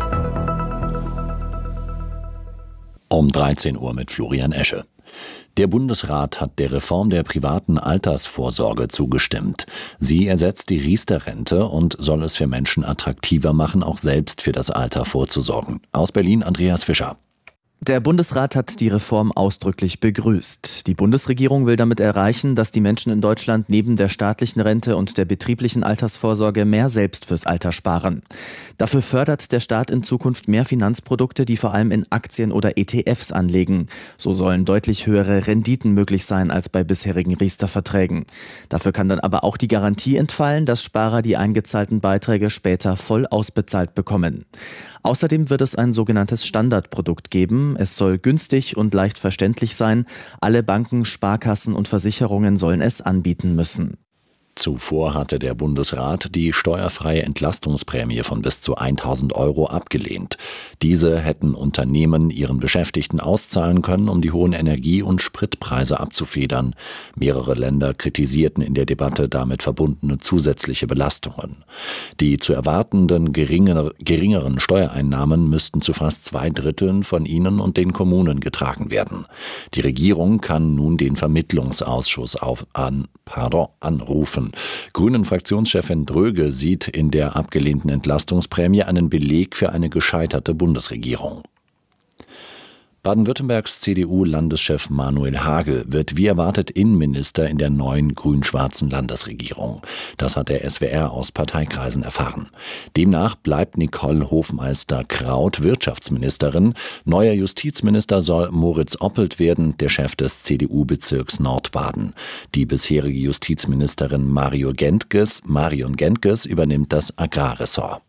Um 13 Uhr mit Florian Esche. Der Bundesrat hat der Reform der privaten Altersvorsorge zugestimmt. Sie ersetzt die Riester-Rente und soll es für Menschen attraktiver machen, auch selbst für das Alter vorzusorgen. Aus Berlin Andreas Fischer. Der Bundesrat hat die Reform ausdrücklich begrüßt. Die Bundesregierung will damit erreichen, dass die Menschen in Deutschland neben der staatlichen Rente und der betrieblichen Altersvorsorge mehr selbst fürs Alter sparen. Dafür fördert der Staat in Zukunft mehr Finanzprodukte, die vor allem in Aktien oder ETFs anlegen. So sollen deutlich höhere Renditen möglich sein als bei bisherigen Riester-Verträgen. Dafür kann dann aber auch die Garantie entfallen, dass Sparer die eingezahlten Beiträge später voll ausbezahlt bekommen. Außerdem wird es ein sogenanntes Standardprodukt geben. Es soll günstig und leicht verständlich sein. Alle Banken, Sparkassen und Versicherungen sollen es anbieten müssen. Zuvor hatte der Bundesrat die steuerfreie Entlastungsprämie von bis zu 1.000 € abgelehnt. Diese hätten Unternehmen ihren Beschäftigten auszahlen können, um die hohen Energie- und Spritpreise abzufedern. Mehrere Länder kritisierten in der Debatte damit verbundene zusätzliche Belastungen. Die zu erwartenden geringeren Steuereinnahmen müssten zu fast 2/3 von ihnen und den Kommunen getragen werden. Die Regierung kann nun den Vermittlungsausschuss anrufen. Grünen-Fraktionschefin Dröge sieht in der abgelehnten Entlastungsprämie einen Beleg für eine gescheiterte Bundesregierung. Baden-Württembergs CDU-Landeschef Manuel Hagel wird wie erwartet Innenminister in der neuen grün-schwarzen Landesregierung. Das hat der SWR aus Parteikreisen erfahren. Demnach bleibt Nicole Hofmeister-Kraut Wirtschaftsministerin. Neuer Justizminister soll Moritz Oppelt werden, der Chef des CDU-Bezirks Nordbaden. Die bisherige Justizministerin Marion Gentges übernimmt das Agrarressort.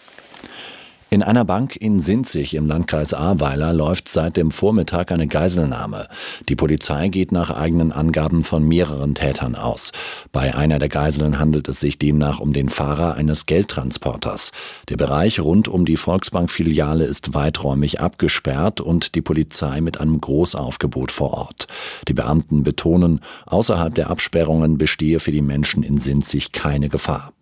In einer Bank in Sinzig im Landkreis Ahrweiler läuft seit dem Vormittag eine Geiselnahme. Die Polizei geht nach eigenen Angaben von mehreren Tätern aus. Bei einer der Geiseln handelt es sich demnach um den Fahrer eines Geldtransporters. Der Bereich rund um die Volksbank-Filiale ist weiträumig abgesperrt und die Polizei mit einem Großaufgebot vor Ort. Die Beamten betonen, außerhalb der Absperrungen bestehe für die Menschen in Sinzig keine Gefahr.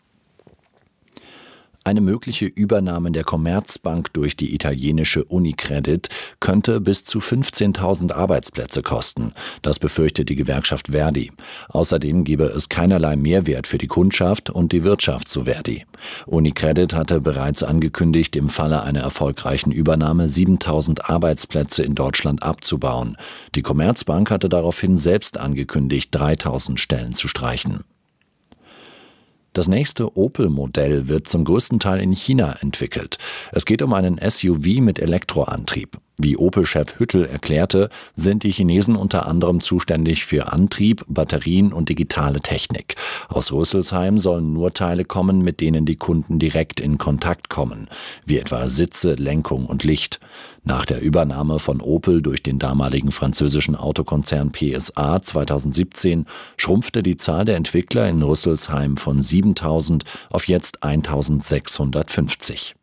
Eine mögliche Übernahme der Commerzbank durch die italienische Unicredit könnte bis zu 15.000 Arbeitsplätze kosten. Das befürchtet die Gewerkschaft Verdi. Außerdem gebe es keinerlei Mehrwert für die Kundschaft und die Wirtschaft, so Verdi. Unicredit hatte bereits angekündigt, im Falle einer erfolgreichen Übernahme 7.000 Arbeitsplätze in Deutschland abzubauen. Die Commerzbank hatte daraufhin selbst angekündigt, 3.000 Stellen zu streichen. Das nächste Opel-Modell wird zum größten Teil in China entwickelt. Es geht um einen SUV mit Elektroantrieb. Wie Opel-Chef Hüttel erklärte, sind die Chinesen unter anderem zuständig für Antrieb, Batterien und digitale Technik. Aus Rüsselsheim sollen nur Teile kommen, mit denen die Kunden direkt in Kontakt kommen, wie etwa Sitze, Lenkung und Licht. Nach der Übernahme von Opel durch den damaligen französischen Autokonzern PSA 2017 schrumpfte die Zahl der Entwickler in Rüsselsheim von 7.000 auf jetzt 1.650.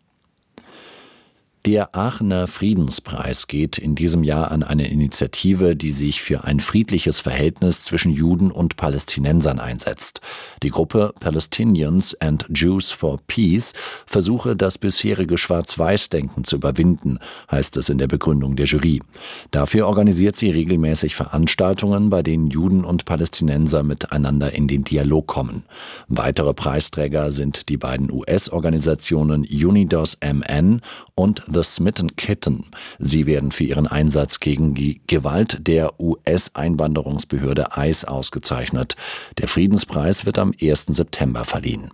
Der Aachener Friedenspreis geht in diesem Jahr an eine Initiative, die sich für ein friedliches Verhältnis zwischen Juden und Palästinensern einsetzt. Die Gruppe Palestinians and Jews for Peace versuche, das bisherige Schwarz-Weiß-Denken zu überwinden, heißt es in der Begründung der Jury. Dafür organisiert sie regelmäßig Veranstaltungen, bei denen Juden und Palästinenser miteinander in den Dialog kommen. Weitere Preisträger sind die beiden US-Organisationen Unidos MN und The Smitten Kitten. Sie werden für ihren Einsatz gegen die Gewalt der US-Einwanderungsbehörde ICE ausgezeichnet. Der Friedenspreis wird am 1. September verliehen.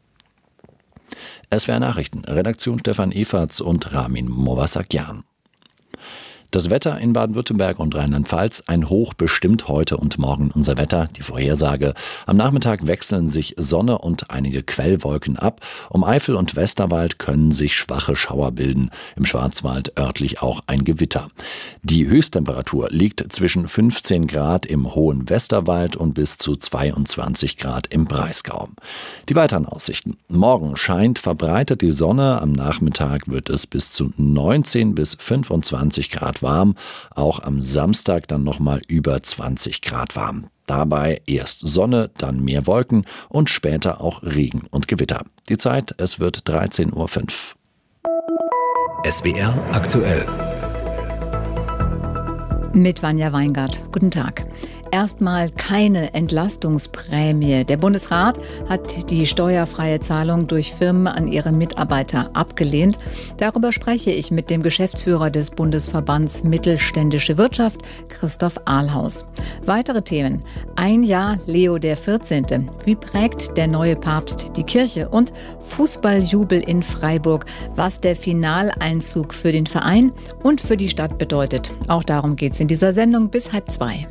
SWR Nachrichten, Redaktion Stefan Eferts und Ramin Movassagyan. Das Wetter in Baden-Württemberg und Rheinland-Pfalz, ein Hoch bestimmt heute und morgen unser Wetter. Die Vorhersage: Am Nachmittag wechseln sich Sonne und einige Quellwolken ab. Um Eifel und Westerwald können sich schwache Schauer bilden. Im Schwarzwald örtlich auch ein Gewitter. Die Höchsttemperatur liegt zwischen 15 Grad im hohen Westerwald und bis zu 22 Grad im Breisgau. Die weiteren Aussichten: Morgen scheint verbreitet die Sonne. Am Nachmittag wird es bis zu 19 bis 25 Grad warm, auch am Samstag dann nochmal über 20 Grad warm. Dabei erst Sonne, dann mehr Wolken und später auch Regen und Gewitter. Die Zeit, es wird 13.05 Uhr. SWR aktuell. Mit Vanja Weingart. Guten Tag. Erstmal keine Entlastungsprämie. Der Bundesrat hat die steuerfreie Zahlung durch Firmen an ihre Mitarbeiter abgelehnt. Darüber spreche ich mit dem Geschäftsführer des Bundesverbands Mittelständische Wirtschaft, Christoph Ahlhaus. Weitere Themen: Ein Jahr Leo der 14. Wie prägt der neue Papst die Kirche? Und Fußballjubel in Freiburg, was der Finaleinzug für den Verein und für die Stadt bedeutet. Auch darum geht es in dieser Sendung bis 1:30.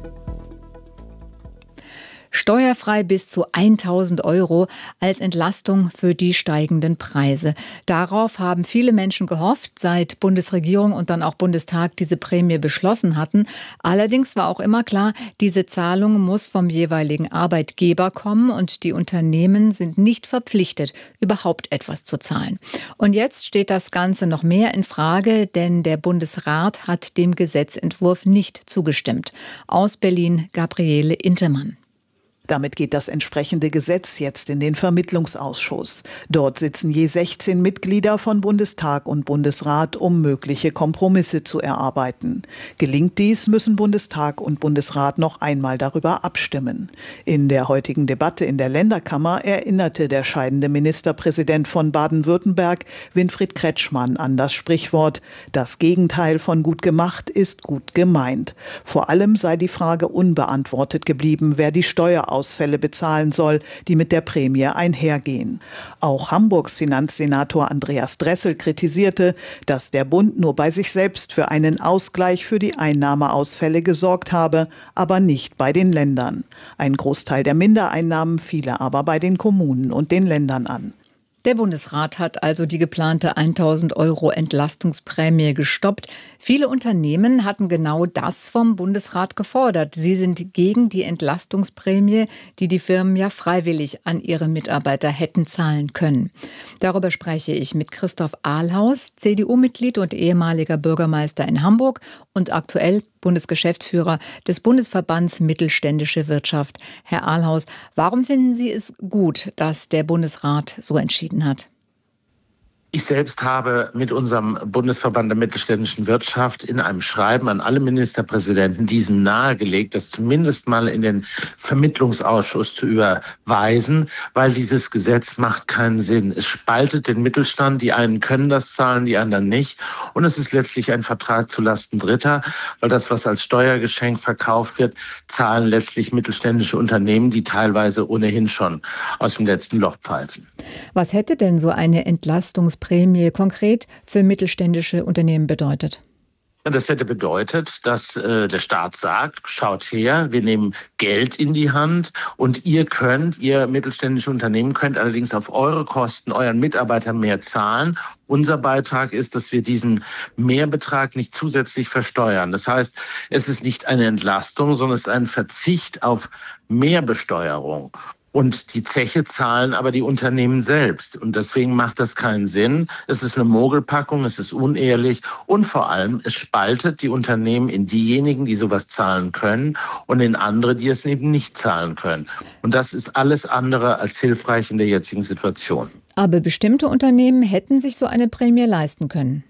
Steuerfrei bis zu 1.000 € als Entlastung für die steigenden Preise. Darauf haben viele Menschen gehofft, seit Bundesregierung und dann auch Bundestag diese Prämie beschlossen hatten. Allerdings war auch immer klar, diese Zahlung muss vom jeweiligen Arbeitgeber kommen und die Unternehmen sind nicht verpflichtet, überhaupt etwas zu zahlen. Und jetzt steht das Ganze noch mehr in Frage, denn der Bundesrat hat dem Gesetzentwurf nicht zugestimmt. Aus Berlin Gabriele Intermann. Damit geht das entsprechende Gesetz jetzt in den Vermittlungsausschuss. Dort sitzen je 16 Mitglieder von Bundestag und Bundesrat, um mögliche Kompromisse zu erarbeiten. Gelingt dies, müssen Bundestag und Bundesrat noch einmal darüber abstimmen. In der heutigen Debatte in der Länderkammer erinnerte der scheidende Ministerpräsident von Baden-Württemberg, Winfried Kretschmann, an das Sprichwort: Das Gegenteil von gut gemacht ist gut gemeint. Vor allem sei die Frage unbeantwortet geblieben, wer die Steuerausfälle bezahlen soll, die mit der Prämie einhergehen. Auch Hamburgs Finanzsenator Andreas Dressel kritisierte, dass der Bund nur bei sich selbst für einen Ausgleich für die Einnahmeausfälle gesorgt habe, aber nicht bei den Ländern. Ein Großteil der Mindereinnahmen fiele aber bei den Kommunen und den Ländern an. Der Bundesrat hat also die geplante 1.000 € Entlastungsprämie gestoppt. Viele Unternehmen hatten genau das vom Bundesrat gefordert. Sie sind gegen die Entlastungsprämie, die die Firmen ja freiwillig an ihre Mitarbeiter hätten zahlen können. Darüber spreche ich mit Christoph Ahlhaus, CDU-Mitglied und ehemaliger Bürgermeister in Hamburg und aktuell Bundesgeschäftsführer des Bundesverbands Mittelständische Wirtschaft. Herr Ahlhaus, warum finden Sie es gut, dass der Bundesrat so entschieden hat? Ich selbst habe mit unserem Bundesverband der mittelständischen Wirtschaft in einem Schreiben an alle Ministerpräsidenten diesen nahegelegt, das zumindest mal in den Vermittlungsausschuss zu überweisen, weil dieses Gesetz macht keinen Sinn. Es spaltet den Mittelstand, die einen können das zahlen, die anderen nicht. Und es ist letztlich ein Vertrag zulasten Dritter, weil das, was als Steuergeschenk verkauft wird, zahlen letztlich mittelständische Unternehmen, die teilweise ohnehin schon aus dem letzten Loch pfeifen. Was hätte denn so eine Entlastungsprämie konkret für mittelständische Unternehmen bedeutet? Das hätte bedeutet, dass der Staat sagt, schaut her, wir nehmen Geld in die Hand und ihr mittelständische Unternehmen könnt allerdings auf eure Kosten euren Mitarbeitern mehr zahlen. Unser Beitrag ist, dass wir diesen Mehrbetrag nicht zusätzlich versteuern. Das heißt, es ist nicht eine Entlastung, sondern es ist ein Verzicht auf Mehrbesteuerung. Und die Zeche zahlen aber die Unternehmen selbst. Und deswegen macht das keinen Sinn. Es ist eine Mogelpackung, es ist unehrlich und vor allem, es spaltet die Unternehmen in diejenigen, die sowas zahlen können und in andere, die es eben nicht zahlen können. Und das ist alles andere als hilfreich in der jetzigen Situation. Aber bestimmte Unternehmen hätten sich so eine Prämie leisten können.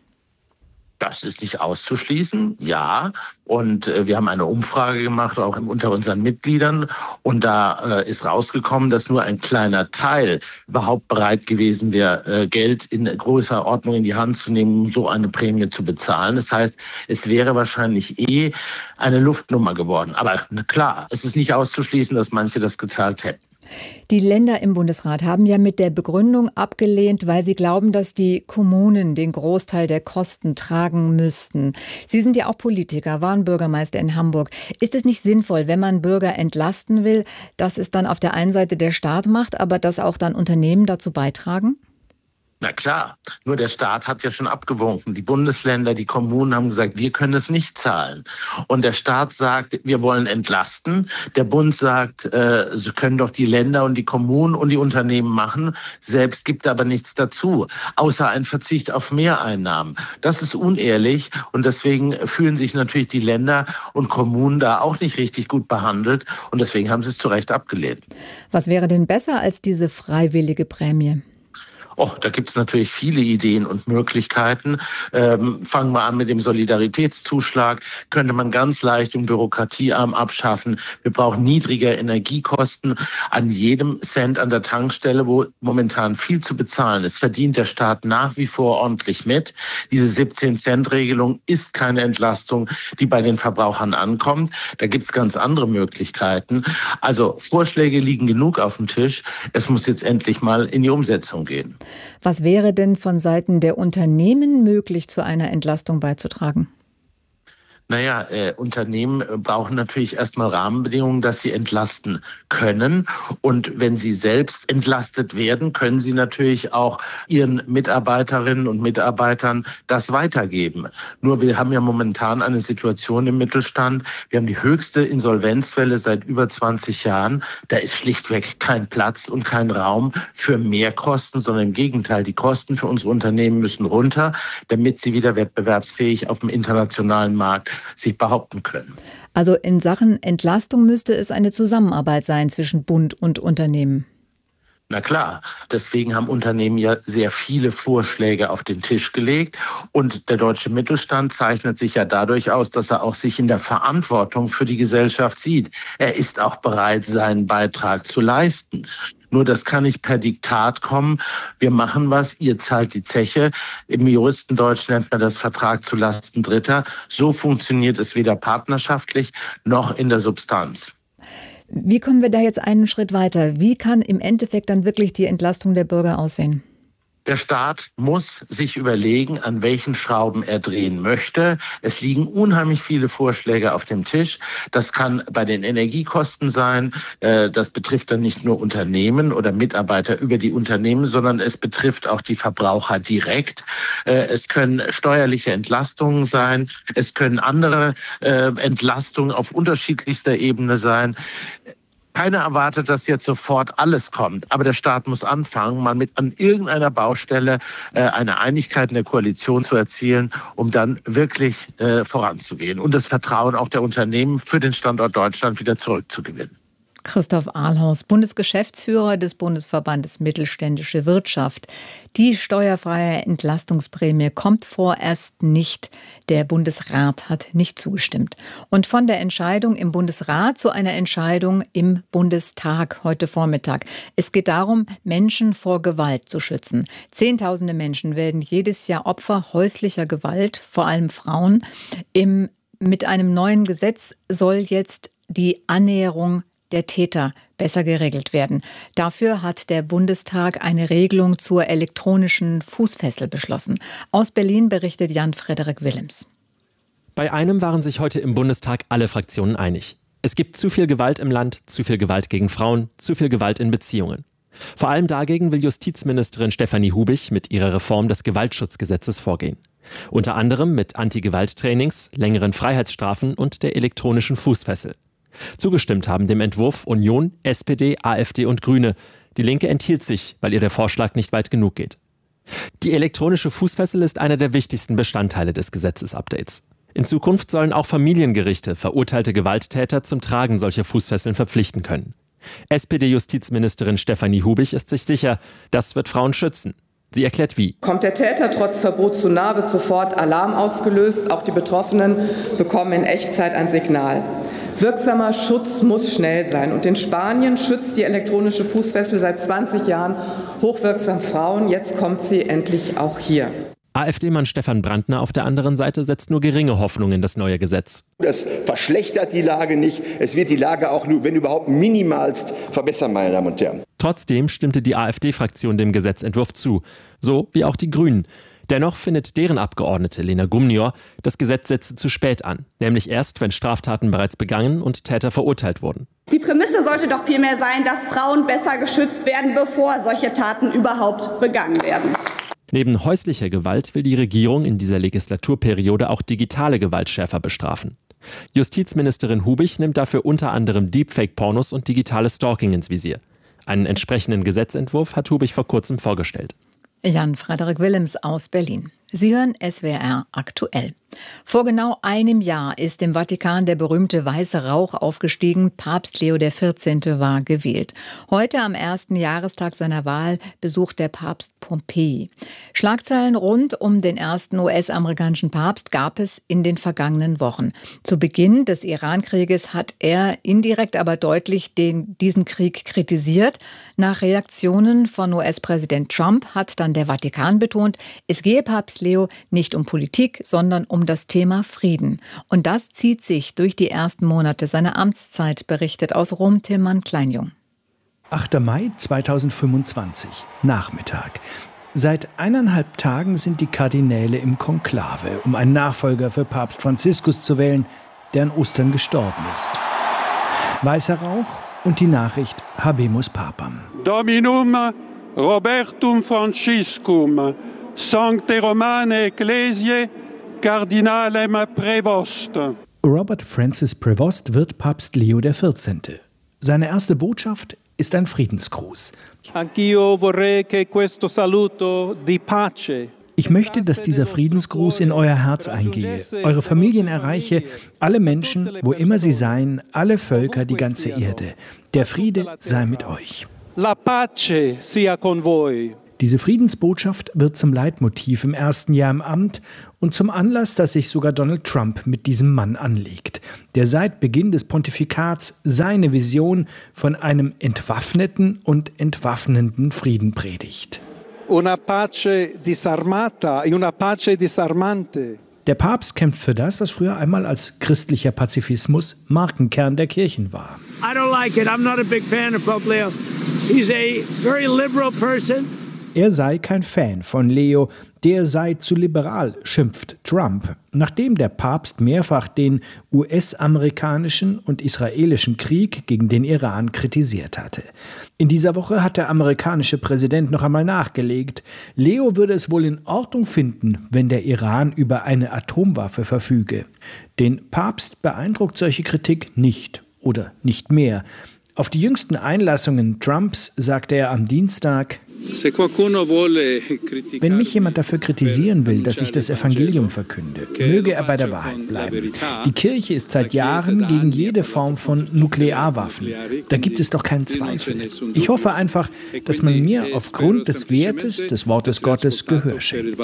Das ist nicht auszuschließen, ja. Und wir haben eine Umfrage gemacht, auch unter unseren Mitgliedern. Und da ist rausgekommen, dass nur ein kleiner Teil überhaupt bereit gewesen wäre, Geld in größerer Ordnung in die Hand zu nehmen, um so eine Prämie zu bezahlen. Das heißt, es wäre wahrscheinlich eine Luftnummer geworden. Aber klar, es ist nicht auszuschließen, dass manche das gezahlt hätten. Die Länder im Bundesrat haben ja mit der Begründung abgelehnt, weil sie glauben, dass die Kommunen den Großteil der Kosten tragen müssten. Sie sind ja auch Politiker, waren Bürgermeister in Hamburg. Ist es nicht sinnvoll, wenn man Bürger entlasten will, dass es dann auf der einen Seite der Staat macht, aber dass auch dann Unternehmen dazu beitragen? Na klar, nur der Staat hat ja schon abgewunken. Die Bundesländer, die Kommunen haben gesagt, wir können es nicht zahlen. Und der Staat sagt, wir wollen entlasten. Der Bund sagt, sie können doch die Länder und die Kommunen und die Unternehmen machen. Selbst gibt aber nichts dazu, außer ein Verzicht auf Mehreinnahmen. Das ist unehrlich und deswegen fühlen sich natürlich die Länder und Kommunen da auch nicht richtig gut behandelt. Und deswegen haben sie es zu Recht abgelehnt. Was wäre denn besser als diese freiwillige Prämie? Da gibt es natürlich viele Ideen und Möglichkeiten. Fangen wir an mit dem Solidaritätszuschlag. Könnte man ganz leicht und bürokratiearm abschaffen. Wir brauchen niedrige Energiekosten an jedem Cent an der Tankstelle, wo momentan viel zu bezahlen ist. Verdient der Staat nach wie vor ordentlich mit. Diese 17-Cent-Regelung ist keine Entlastung, die bei den Verbrauchern ankommt. Da gibt es ganz andere Möglichkeiten. Also Vorschläge liegen genug auf dem Tisch. Es muss jetzt endlich mal in die Umsetzung gehen. Was wäre denn von Seiten der Unternehmen möglich, zu einer Entlastung beizutragen? Unternehmen brauchen natürlich erstmal Rahmenbedingungen, dass sie entlasten können. Und wenn sie selbst entlastet werden, können sie natürlich auch ihren Mitarbeiterinnen und Mitarbeitern das weitergeben. Nur wir haben ja momentan eine Situation im Mittelstand. Wir haben die höchste Insolvenzwelle seit über 20 Jahren. Da ist schlichtweg kein Platz und kein Raum für mehr Kosten, sondern im Gegenteil. Die Kosten für unsere Unternehmen müssen runter, damit sie wieder wettbewerbsfähig auf dem internationalen Markt sich behaupten können. Also in Sachen Entlastung müsste es eine Zusammenarbeit sein zwischen Bund und Unternehmen. Na klar, deswegen haben Unternehmen ja sehr viele Vorschläge auf den Tisch gelegt. Und der deutsche Mittelstand zeichnet sich ja dadurch aus, dass er auch sich in der Verantwortung für die Gesellschaft sieht. Er ist auch bereit, seinen Beitrag zu leisten. Nur das kann nicht per Diktat kommen. Wir machen was, ihr zahlt die Zeche. Im Juristendeutsch nennt man das Vertrag zu Lasten Dritter. So funktioniert es weder partnerschaftlich noch in der Substanz. Wie kommen wir da jetzt einen Schritt weiter? Wie kann im Endeffekt dann wirklich die Entlastung der Bürger aussehen? Der Staat muss sich überlegen, an welchen Schrauben er drehen möchte. Es liegen unheimlich viele Vorschläge auf dem Tisch. Das kann bei den Energiekosten sein. Das betrifft dann nicht nur Unternehmen oder Mitarbeiter über die Unternehmen, sondern es betrifft auch die Verbraucher direkt. Es können steuerliche Entlastungen sein. Es können andere Entlastungen auf unterschiedlichster Ebene sein. Keiner erwartet, dass jetzt sofort alles kommt. Aber der Staat muss anfangen, mal an irgendeiner Baustelle eine Einigkeit in der Koalition zu erzielen, um dann wirklich voranzugehen und das Vertrauen auch der Unternehmen für den Standort Deutschland wieder zurückzugewinnen. Christoph Ahlhaus, Bundesgeschäftsführer des Bundesverbandes Mittelständische Wirtschaft. Die steuerfreie Entlastungsprämie kommt vorerst nicht. Der Bundesrat hat nicht zugestimmt. Und von der Entscheidung im Bundesrat zu einer Entscheidung im Bundestag heute Vormittag. Es geht darum, Menschen vor Gewalt zu schützen. Zehntausende Menschen werden jedes Jahr Opfer häuslicher Gewalt, vor allem Frauen. Mit einem neuen Gesetz soll jetzt die Annäherung der Täter besser geregelt werden. Dafür hat der Bundestag eine Regelung zur elektronischen Fußfessel beschlossen. Aus Berlin berichtet Jan-Frederik Willems. Bei einem waren sich heute im Bundestag alle Fraktionen einig. Es gibt zu viel Gewalt im Land, zu viel Gewalt gegen Frauen, zu viel Gewalt in Beziehungen. Vor allem dagegen will Justizministerin Stefanie Hubich mit ihrer Reform des Gewaltschutzgesetzes vorgehen. Unter anderem mit Anti-Gewalt-Trainings, längeren Freiheitsstrafen und der elektronischen Fußfessel. Zugestimmt haben dem Entwurf Union, SPD, AfD und Grüne. Die Linke enthielt sich, weil ihr der Vorschlag nicht weit genug geht. Die elektronische Fußfessel ist einer der wichtigsten Bestandteile des Gesetzesupdates. In Zukunft sollen auch Familiengerichte verurteilte Gewalttäter zum Tragen solcher Fußfesseln verpflichten können. SPD-Justizministerin Stefanie Hubich ist sich sicher, das wird Frauen schützen. Sie erklärt wie. Kommt der Täter trotz Verbot zu nah, wird sofort Alarm ausgelöst. Auch die Betroffenen bekommen in Echtzeit ein Signal. Wirksamer Schutz muss schnell sein. Und in Spanien schützt die elektronische Fußfessel seit 20 Jahren hochwirksam Frauen. Jetzt kommt sie endlich auch hier. AfD-Mann Stefan Brandner auf der anderen Seite setzt nur geringe Hoffnung in das neue Gesetz. Das verschlechtert die Lage nicht. Es wird die Lage auch nur, wenn überhaupt, minimalst verbessern, meine Damen und Herren. Trotzdem stimmte die AfD-Fraktion dem Gesetzentwurf zu. So wie auch die Grünen. Dennoch findet deren Abgeordnete Lena Gumnior, das Gesetz setze zu spät an. Nämlich erst, wenn Straftaten bereits begangen und Täter verurteilt wurden. Die Prämisse sollte doch vielmehr sein, dass Frauen besser geschützt werden, bevor solche Taten überhaupt begangen werden. Neben häuslicher Gewalt will die Regierung in dieser Legislaturperiode auch digitale Gewalt schärfer bestrafen. Justizministerin Hubich nimmt dafür unter anderem Deepfake-Pornos und digitales Stalking ins Visier. Einen entsprechenden Gesetzentwurf hat Hubich vor kurzem vorgestellt. Jan-Frederik Willems aus Berlin. Sie hören SWR aktuell. Vor genau einem Jahr ist im Vatikan der berühmte weiße Rauch aufgestiegen. Papst Leo XIV. War gewählt. Heute, am ersten Jahrestag seiner Wahl, besucht der Papst Pompeji. Schlagzeilen rund um den ersten US-amerikanischen Papst gab es in den vergangenen Wochen. Zu Beginn des Iran-Krieges hat er indirekt, aber deutlich diesen Krieg kritisiert. Nach Reaktionen von US-Präsident Trump hat dann der Vatikan betont, es gehe Papst Leo nicht um Politik, sondern um das Thema Frieden. Und das zieht sich durch die ersten Monate seiner Amtszeit, berichtet aus Rom Tillmann Kleinjung. 8. Mai 2025, Nachmittag. Seit 1,5 Tagen sind die Kardinäle im Konklave, um einen Nachfolger für Papst Franziskus zu wählen, der an Ostern gestorben ist. Weißer Rauch und die Nachricht Habemus Papam. Dominum Robertum Franciscum, Sancte Romane Ecclesiae, Cardinalem Prevost. Robert Francis Prevost wird Papst Leo XIV. Seine erste Botschaft ist ein Friedensgruß. Anch'io vorrei che questo saluto di pace. Ich möchte, dass dieser Friedensgruß in euer Herz eingehe, eure Familien erreiche, alle Menschen, wo immer sie seien, alle Völker, die ganze Erde. Der Friede sei mit euch. La pace sia con voi. Diese Friedensbotschaft wird zum Leitmotiv im ersten Jahr im Amt und zum Anlass, dass sich sogar Donald Trump mit diesem Mann anlegt, der seit Beginn des Pontifikats seine Vision von einem entwaffneten und entwaffnenden Frieden predigt. Una pace disarmata e una pace disarmante. Der Papst kämpft für das, was früher einmal als christlicher Pazifismus Markenkern der Kirchen war. I don't like it. I'm not a big fan of Pope Leo. He's a very liberal person. Er sei kein Fan von Leo, der sei zu liberal, schimpft Trump, nachdem der Papst mehrfach den US-amerikanischen und israelischen Krieg gegen den Iran kritisiert hatte. In dieser Woche hat der amerikanische Präsident noch einmal nachgelegt, Leo würde es wohl in Ordnung finden, wenn der Iran über eine Atomwaffe verfüge. Den Papst beeindruckt solche Kritik nicht oder nicht mehr. Auf die jüngsten Einlassungen Trumps sagte er am Dienstag: Wenn mich jemand dafür kritisieren will, dass ich das Evangelium verkünde, möge er bei der Wahrheit bleiben. Die Kirche ist seit Jahren gegen jede Form von Nuklearwaffen. Da gibt es doch keinen Zweifel. Ich hoffe einfach, dass man mir aufgrund des Wertes des Wortes Gottes Gehör schenkt.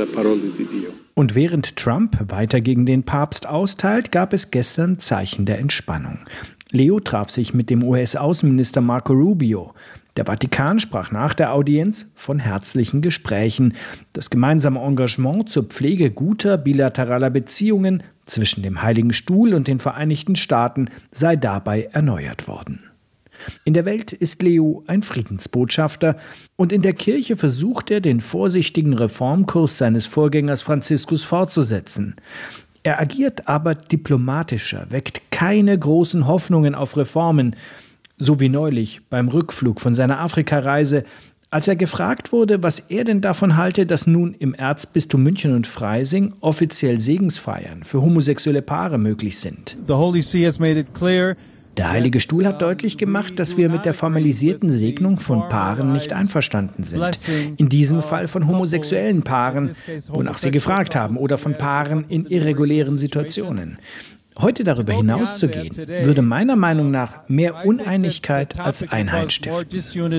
Und während Trump weiter gegen den Papst austeilt, gab es gestern Zeichen der Entspannung. Leo traf sich mit dem US-Außenminister Marco Rubio. Der Vatikan sprach nach der Audienz von herzlichen Gesprächen. Das gemeinsame Engagement zur Pflege guter bilateraler Beziehungen zwischen dem Heiligen Stuhl und den Vereinigten Staaten sei dabei erneuert worden. In der Welt ist Leo ein Friedensbotschafter und in der Kirche versucht er, den vorsichtigen Reformkurs seines Vorgängers Franziskus fortzusetzen. Er agiert aber diplomatischer, weckt keine großen Hoffnungen auf Reformen, so wie neulich beim Rückflug von seiner Afrikareise, als er gefragt wurde, was er denn davon halte, dass nun im Erzbistum München und Freising offiziell Segensfeiern für homosexuelle Paare möglich sind. The Holy See has made it clear. Der Heilige Stuhl hat deutlich gemacht, dass wir mit der formalisierten Segnung von Paaren nicht einverstanden sind. In diesem Fall von homosexuellen Paaren, wonach sie gefragt haben, oder von Paaren in irregulären Situationen. Heute darüber hinauszugehen, würde meiner Meinung nach mehr Uneinigkeit als Einheit stiften.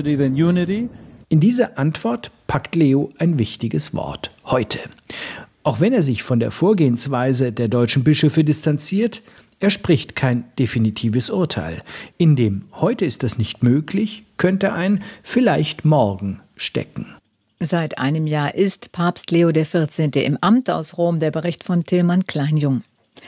In dieser Antwort packt Leo ein wichtiges Wort: heute. Auch wenn er sich von der Vorgehensweise der deutschen Bischöfe distanziert, er spricht kein definitives Urteil. In dem heute ist das nicht möglich, könnte ein vielleicht morgen stecken. Seit einem Jahr ist Papst Leo XIV. Im Amt. Aus Rom der Bericht von Tillmann Kleinjung.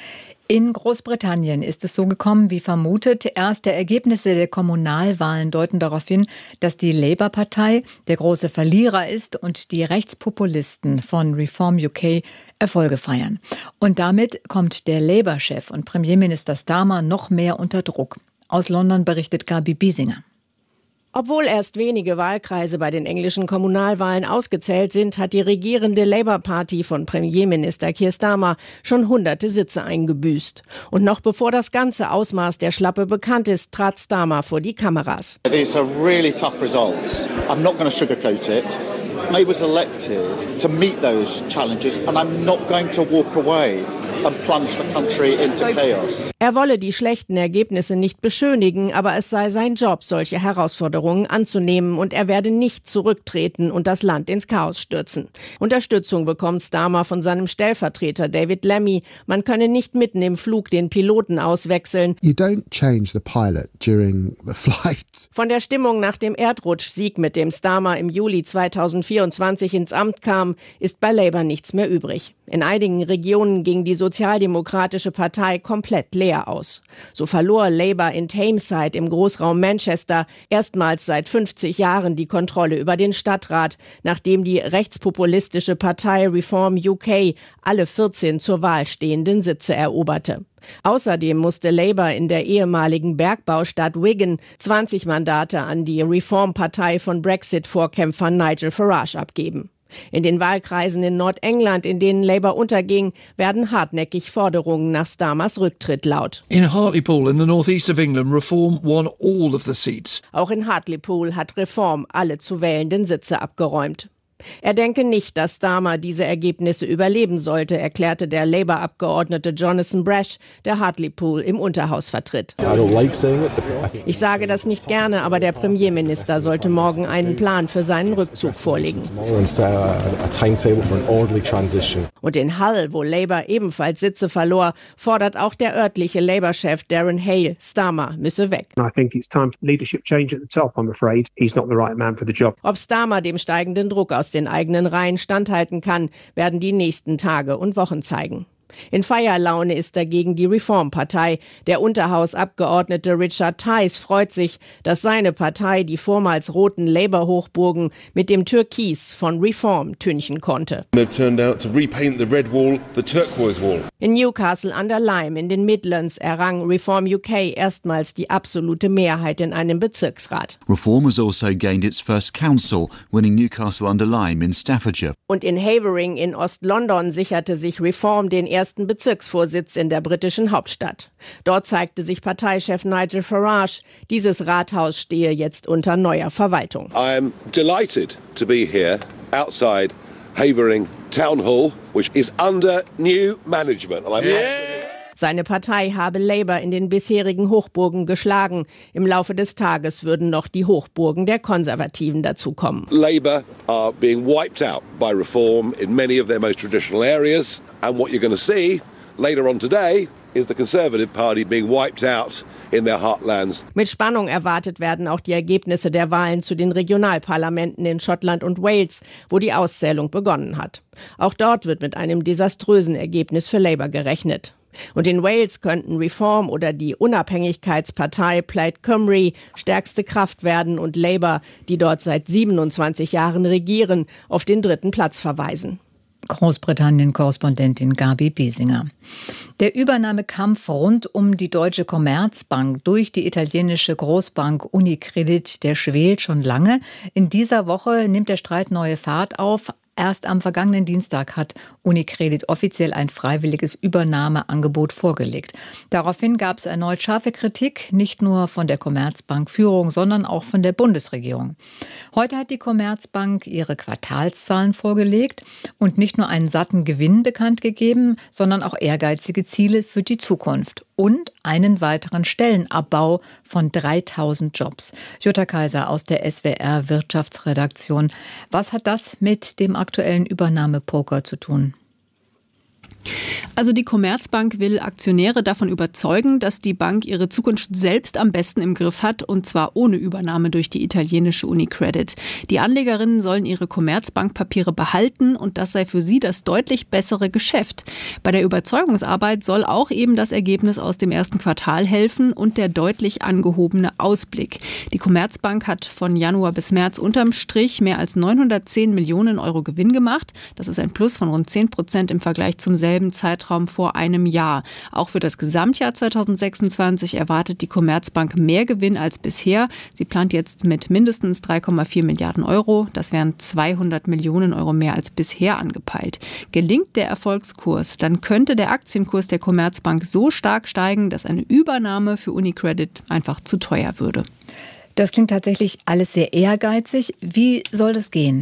In Großbritannien ist es so gekommen wie vermutet. Erste Ergebnisse der Kommunalwahlen deuten darauf hin, dass die Labour-Partei der große Verlierer ist und die Rechtspopulisten von Reform UK Erfolge feiern. Und damit kommt der Labour-Chef und Premierminister Starmer noch mehr unter Druck. Aus London berichtet Gabi Biesinger. Obwohl erst wenige Wahlkreise bei den englischen Kommunalwahlen ausgezählt sind, hat die regierende Labour-Party von Premierminister Keir Starmer schon hunderte Sitze eingebüßt. Und noch bevor das ganze Ausmaß der Schlappe bekannt ist, trat Starmer vor die Kameras. These are really tough results. I'm not going to sugarcoat it. I was elected to meet those challenges and I'm not going to walk away and plunge the country into chaos. Er wolle die schlechten Ergebnisse nicht beschönigen, aber es sei sein Job, solche Herausforderungen anzunehmen und er werde nicht zurücktreten und das Land ins Chaos stürzen. Unterstützung bekommt Starmer von seinem Stellvertreter David Lammy. Man könne nicht mitten im Flug den Piloten auswechseln. You don't change the pilot during the flight. Von der Stimmung nach dem Erdrutschsieg, mit dem Starmer im Juli 2024 ins Amt kam, ist bei Labour nichts mehr übrig. In einigen Regionen ging die Sozialdemokratische Partei komplett leer aus. So verlor Labour in Tameside im Großraum Manchester erstmals seit 50 Jahren die Kontrolle über den Stadtrat, nachdem die rechtspopulistische Partei Reform UK alle 14 zur Wahl stehenden Sitze eroberte. Außerdem musste Labour in der ehemaligen Bergbaustadt Wigan 20 Mandate an die Reformpartei von Brexit-Vorkämpfer Nigel Farage abgeben. In den Wahlkreisen in Nordengland, in denen Labour unterging, werden hartnäckig Forderungen nach Starmers Rücktritt laut. In Hartlepool in the northeast of England, Reform won all of the seats. Auch in Hartlepool hat Reform alle zu wählenden Sitze abgeräumt. Er denke nicht, dass Starmer diese Ergebnisse überleben sollte, erklärte der Labour-Abgeordnete Jonathan Brash, der Hartlepool im Unterhaus vertritt. Ich sage das nicht gerne, aber der Premierminister sollte morgen einen Plan für seinen Rückzug vorlegen. Und in Hull, wo Labour ebenfalls Sitze verlor, fordert auch der örtliche Labour-Chef Darren Hale, Starmer müsse weg. Ob Starmer dem steigenden Druck aus den eigenen Reihen standhalten kann, werden die nächsten Tage und Wochen zeigen. In Feierlaune ist dagegen die Reformpartei. Der Unterhausabgeordnete Richard Tice freut sich, dass seine Partei die vormals roten Labour-Hochburgen mit dem Türkis von Reform tünchen konnte. In Newcastle under Lyme in den Midlands errang Reform UK erstmals die absolute Mehrheit in einem Bezirksrat. Reform has also gained its first council, winning Newcastle under Lyme in Staffordshire. Und in Havering in Ost-London sicherte sich Reform den ersten Bezirksvorsitz in der britischen Hauptstadt. Dort zeigte sich Parteichef Nigel Farage, dieses Rathaus stehe jetzt unter neuer Verwaltung. I am delighted to be here outside Havering Town Hall, which is under new management. Seine Partei habe Labour in den bisherigen Hochburgen geschlagen. Im Laufe des Tages würden noch die Hochburgen der Konservativen dazukommen. Labour are being wiped out by Reform in many of their most traditional areas. And what you're going to see later on today is the Conservative Party being wiped out in their heartlands. Mit Spannung erwartet werden auch die Ergebnisse der Wahlen zu den Regionalparlamenten in Schottland und Wales, wo die Auszählung begonnen hat. Auch dort wird mit einem desaströsen Ergebnis für Labour gerechnet. Und in Wales könnten Reform oder die Unabhängigkeitspartei Plaid Cymru stärkste Kraft werden und Labour, die dort seit 27 Jahren regieren, auf den 3. Platz verweisen. Großbritannien-Korrespondentin Gabi Biesinger. Der Übernahmekampf rund um die Deutsche Commerzbank durch die italienische Großbank Unicredit, der schwelt schon lange. In dieser Woche nimmt der Streit neue Fahrt auf. Erst am vergangenen Dienstag hat Unicredit offiziell ein freiwilliges Übernahmeangebot vorgelegt. Daraufhin gab es erneut scharfe Kritik, nicht nur von der Commerzbank-Führung, sondern auch von der Bundesregierung. Heute hat die Commerzbank ihre Quartalszahlen vorgelegt und nicht nur einen satten Gewinn bekannt gegeben, sondern auch ehrgeizige Ziele für die Zukunft. Und einen weiteren Stellenabbau von 3000 Jobs. Jutta Kaiser aus der SWR Wirtschaftsredaktion. Was hat das mit dem aktuellen Übernahmepoker zu tun? Also die Commerzbank will Aktionäre davon überzeugen, dass die Bank ihre Zukunft selbst am besten im Griff hat, und zwar ohne Übernahme durch die italienische Unicredit. Die Anlegerinnen sollen ihre Commerzbankpapiere behalten und das sei für sie das deutlich bessere Geschäft. Bei der Überzeugungsarbeit soll auch eben das Ergebnis aus dem ersten Quartal helfen und der deutlich angehobene Ausblick. Die Commerzbank hat von Januar bis März unterm Strich mehr als 910 Millionen Euro Gewinn gemacht. Das ist ein Plus von rund 10% im Vergleich zum selben Zeitraum vor einem Jahr. Auch für das Gesamtjahr 2026 erwartet die Commerzbank mehr Gewinn als bisher. Sie plant jetzt mit mindestens 3,4 Milliarden Euro. Das wären 200 Millionen Euro mehr als bisher angepeilt. Gelingt der Erfolgskurs, dann könnte der Aktienkurs der Commerzbank so stark steigen, dass eine Übernahme für Unicredit einfach zu teuer würde. Das klingt tatsächlich alles sehr ehrgeizig. Wie soll das gehen?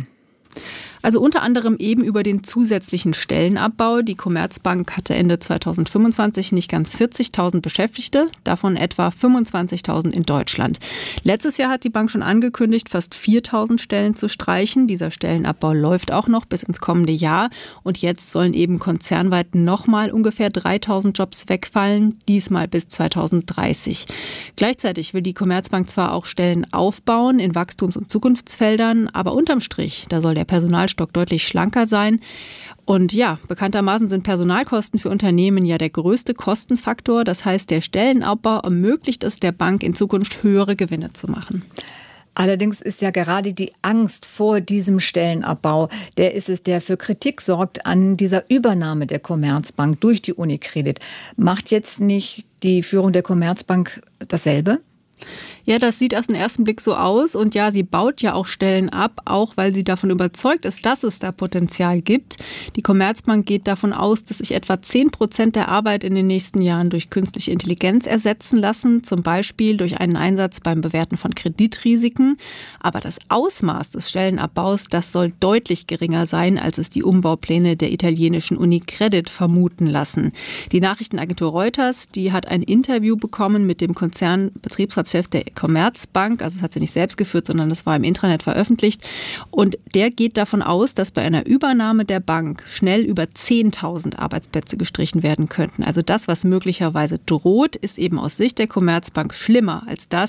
Also unter anderem eben über den zusätzlichen Stellenabbau. Die Commerzbank hatte Ende 2025 nicht ganz 40.000 Beschäftigte, davon etwa 25.000 in Deutschland. Letztes Jahr hat die Bank schon angekündigt, fast 4.000 Stellen zu streichen. Dieser Stellenabbau läuft auch noch bis ins kommende Jahr. Und jetzt sollen eben konzernweit nochmal ungefähr 3.000 Jobs wegfallen, diesmal bis 2030. Gleichzeitig will die Commerzbank zwar auch Stellen aufbauen in Wachstums- und Zukunftsfeldern, aber unterm Strich, da soll der Personalstock deutlich schlanker sein. Und ja, bekanntermaßen sind Personalkosten für Unternehmen ja der größte Kostenfaktor. Das heißt, der Stellenabbau ermöglicht es der Bank in Zukunft höhere Gewinne zu machen. Allerdings ist ja gerade die Angst vor diesem Stellenabbau, der ist es, der für Kritik sorgt an dieser Übernahme der Commerzbank durch die UniCredit. Macht jetzt nicht die Führung der Commerzbank dasselbe? Ja, das sieht auf den ersten Blick so aus. Und ja, sie baut ja auch Stellen ab, auch weil sie davon überzeugt ist, dass es da Potenzial gibt. Die Commerzbank geht davon aus, dass sich etwa 10% der Arbeit in den nächsten Jahren durch künstliche Intelligenz ersetzen lassen, zum Beispiel durch einen Einsatz beim Bewerten von Kreditrisiken. Aber das Ausmaß des Stellenabbaus, das soll deutlich geringer sein, als es die Umbaupläne der italienischen UniCredit vermuten lassen. Die Nachrichtenagentur Reuters, die hat ein Interview bekommen mit dem Konzernbetriebsratschef der Commerzbank, also das hat sie nicht selbst geführt, sondern das war im Intranet veröffentlicht. Und der geht davon aus, dass bei einer Übernahme der Bank schnell über 10.000 Arbeitsplätze gestrichen werden könnten. Also das, was möglicherweise droht, ist eben aus Sicht der Commerzbank schlimmer als das,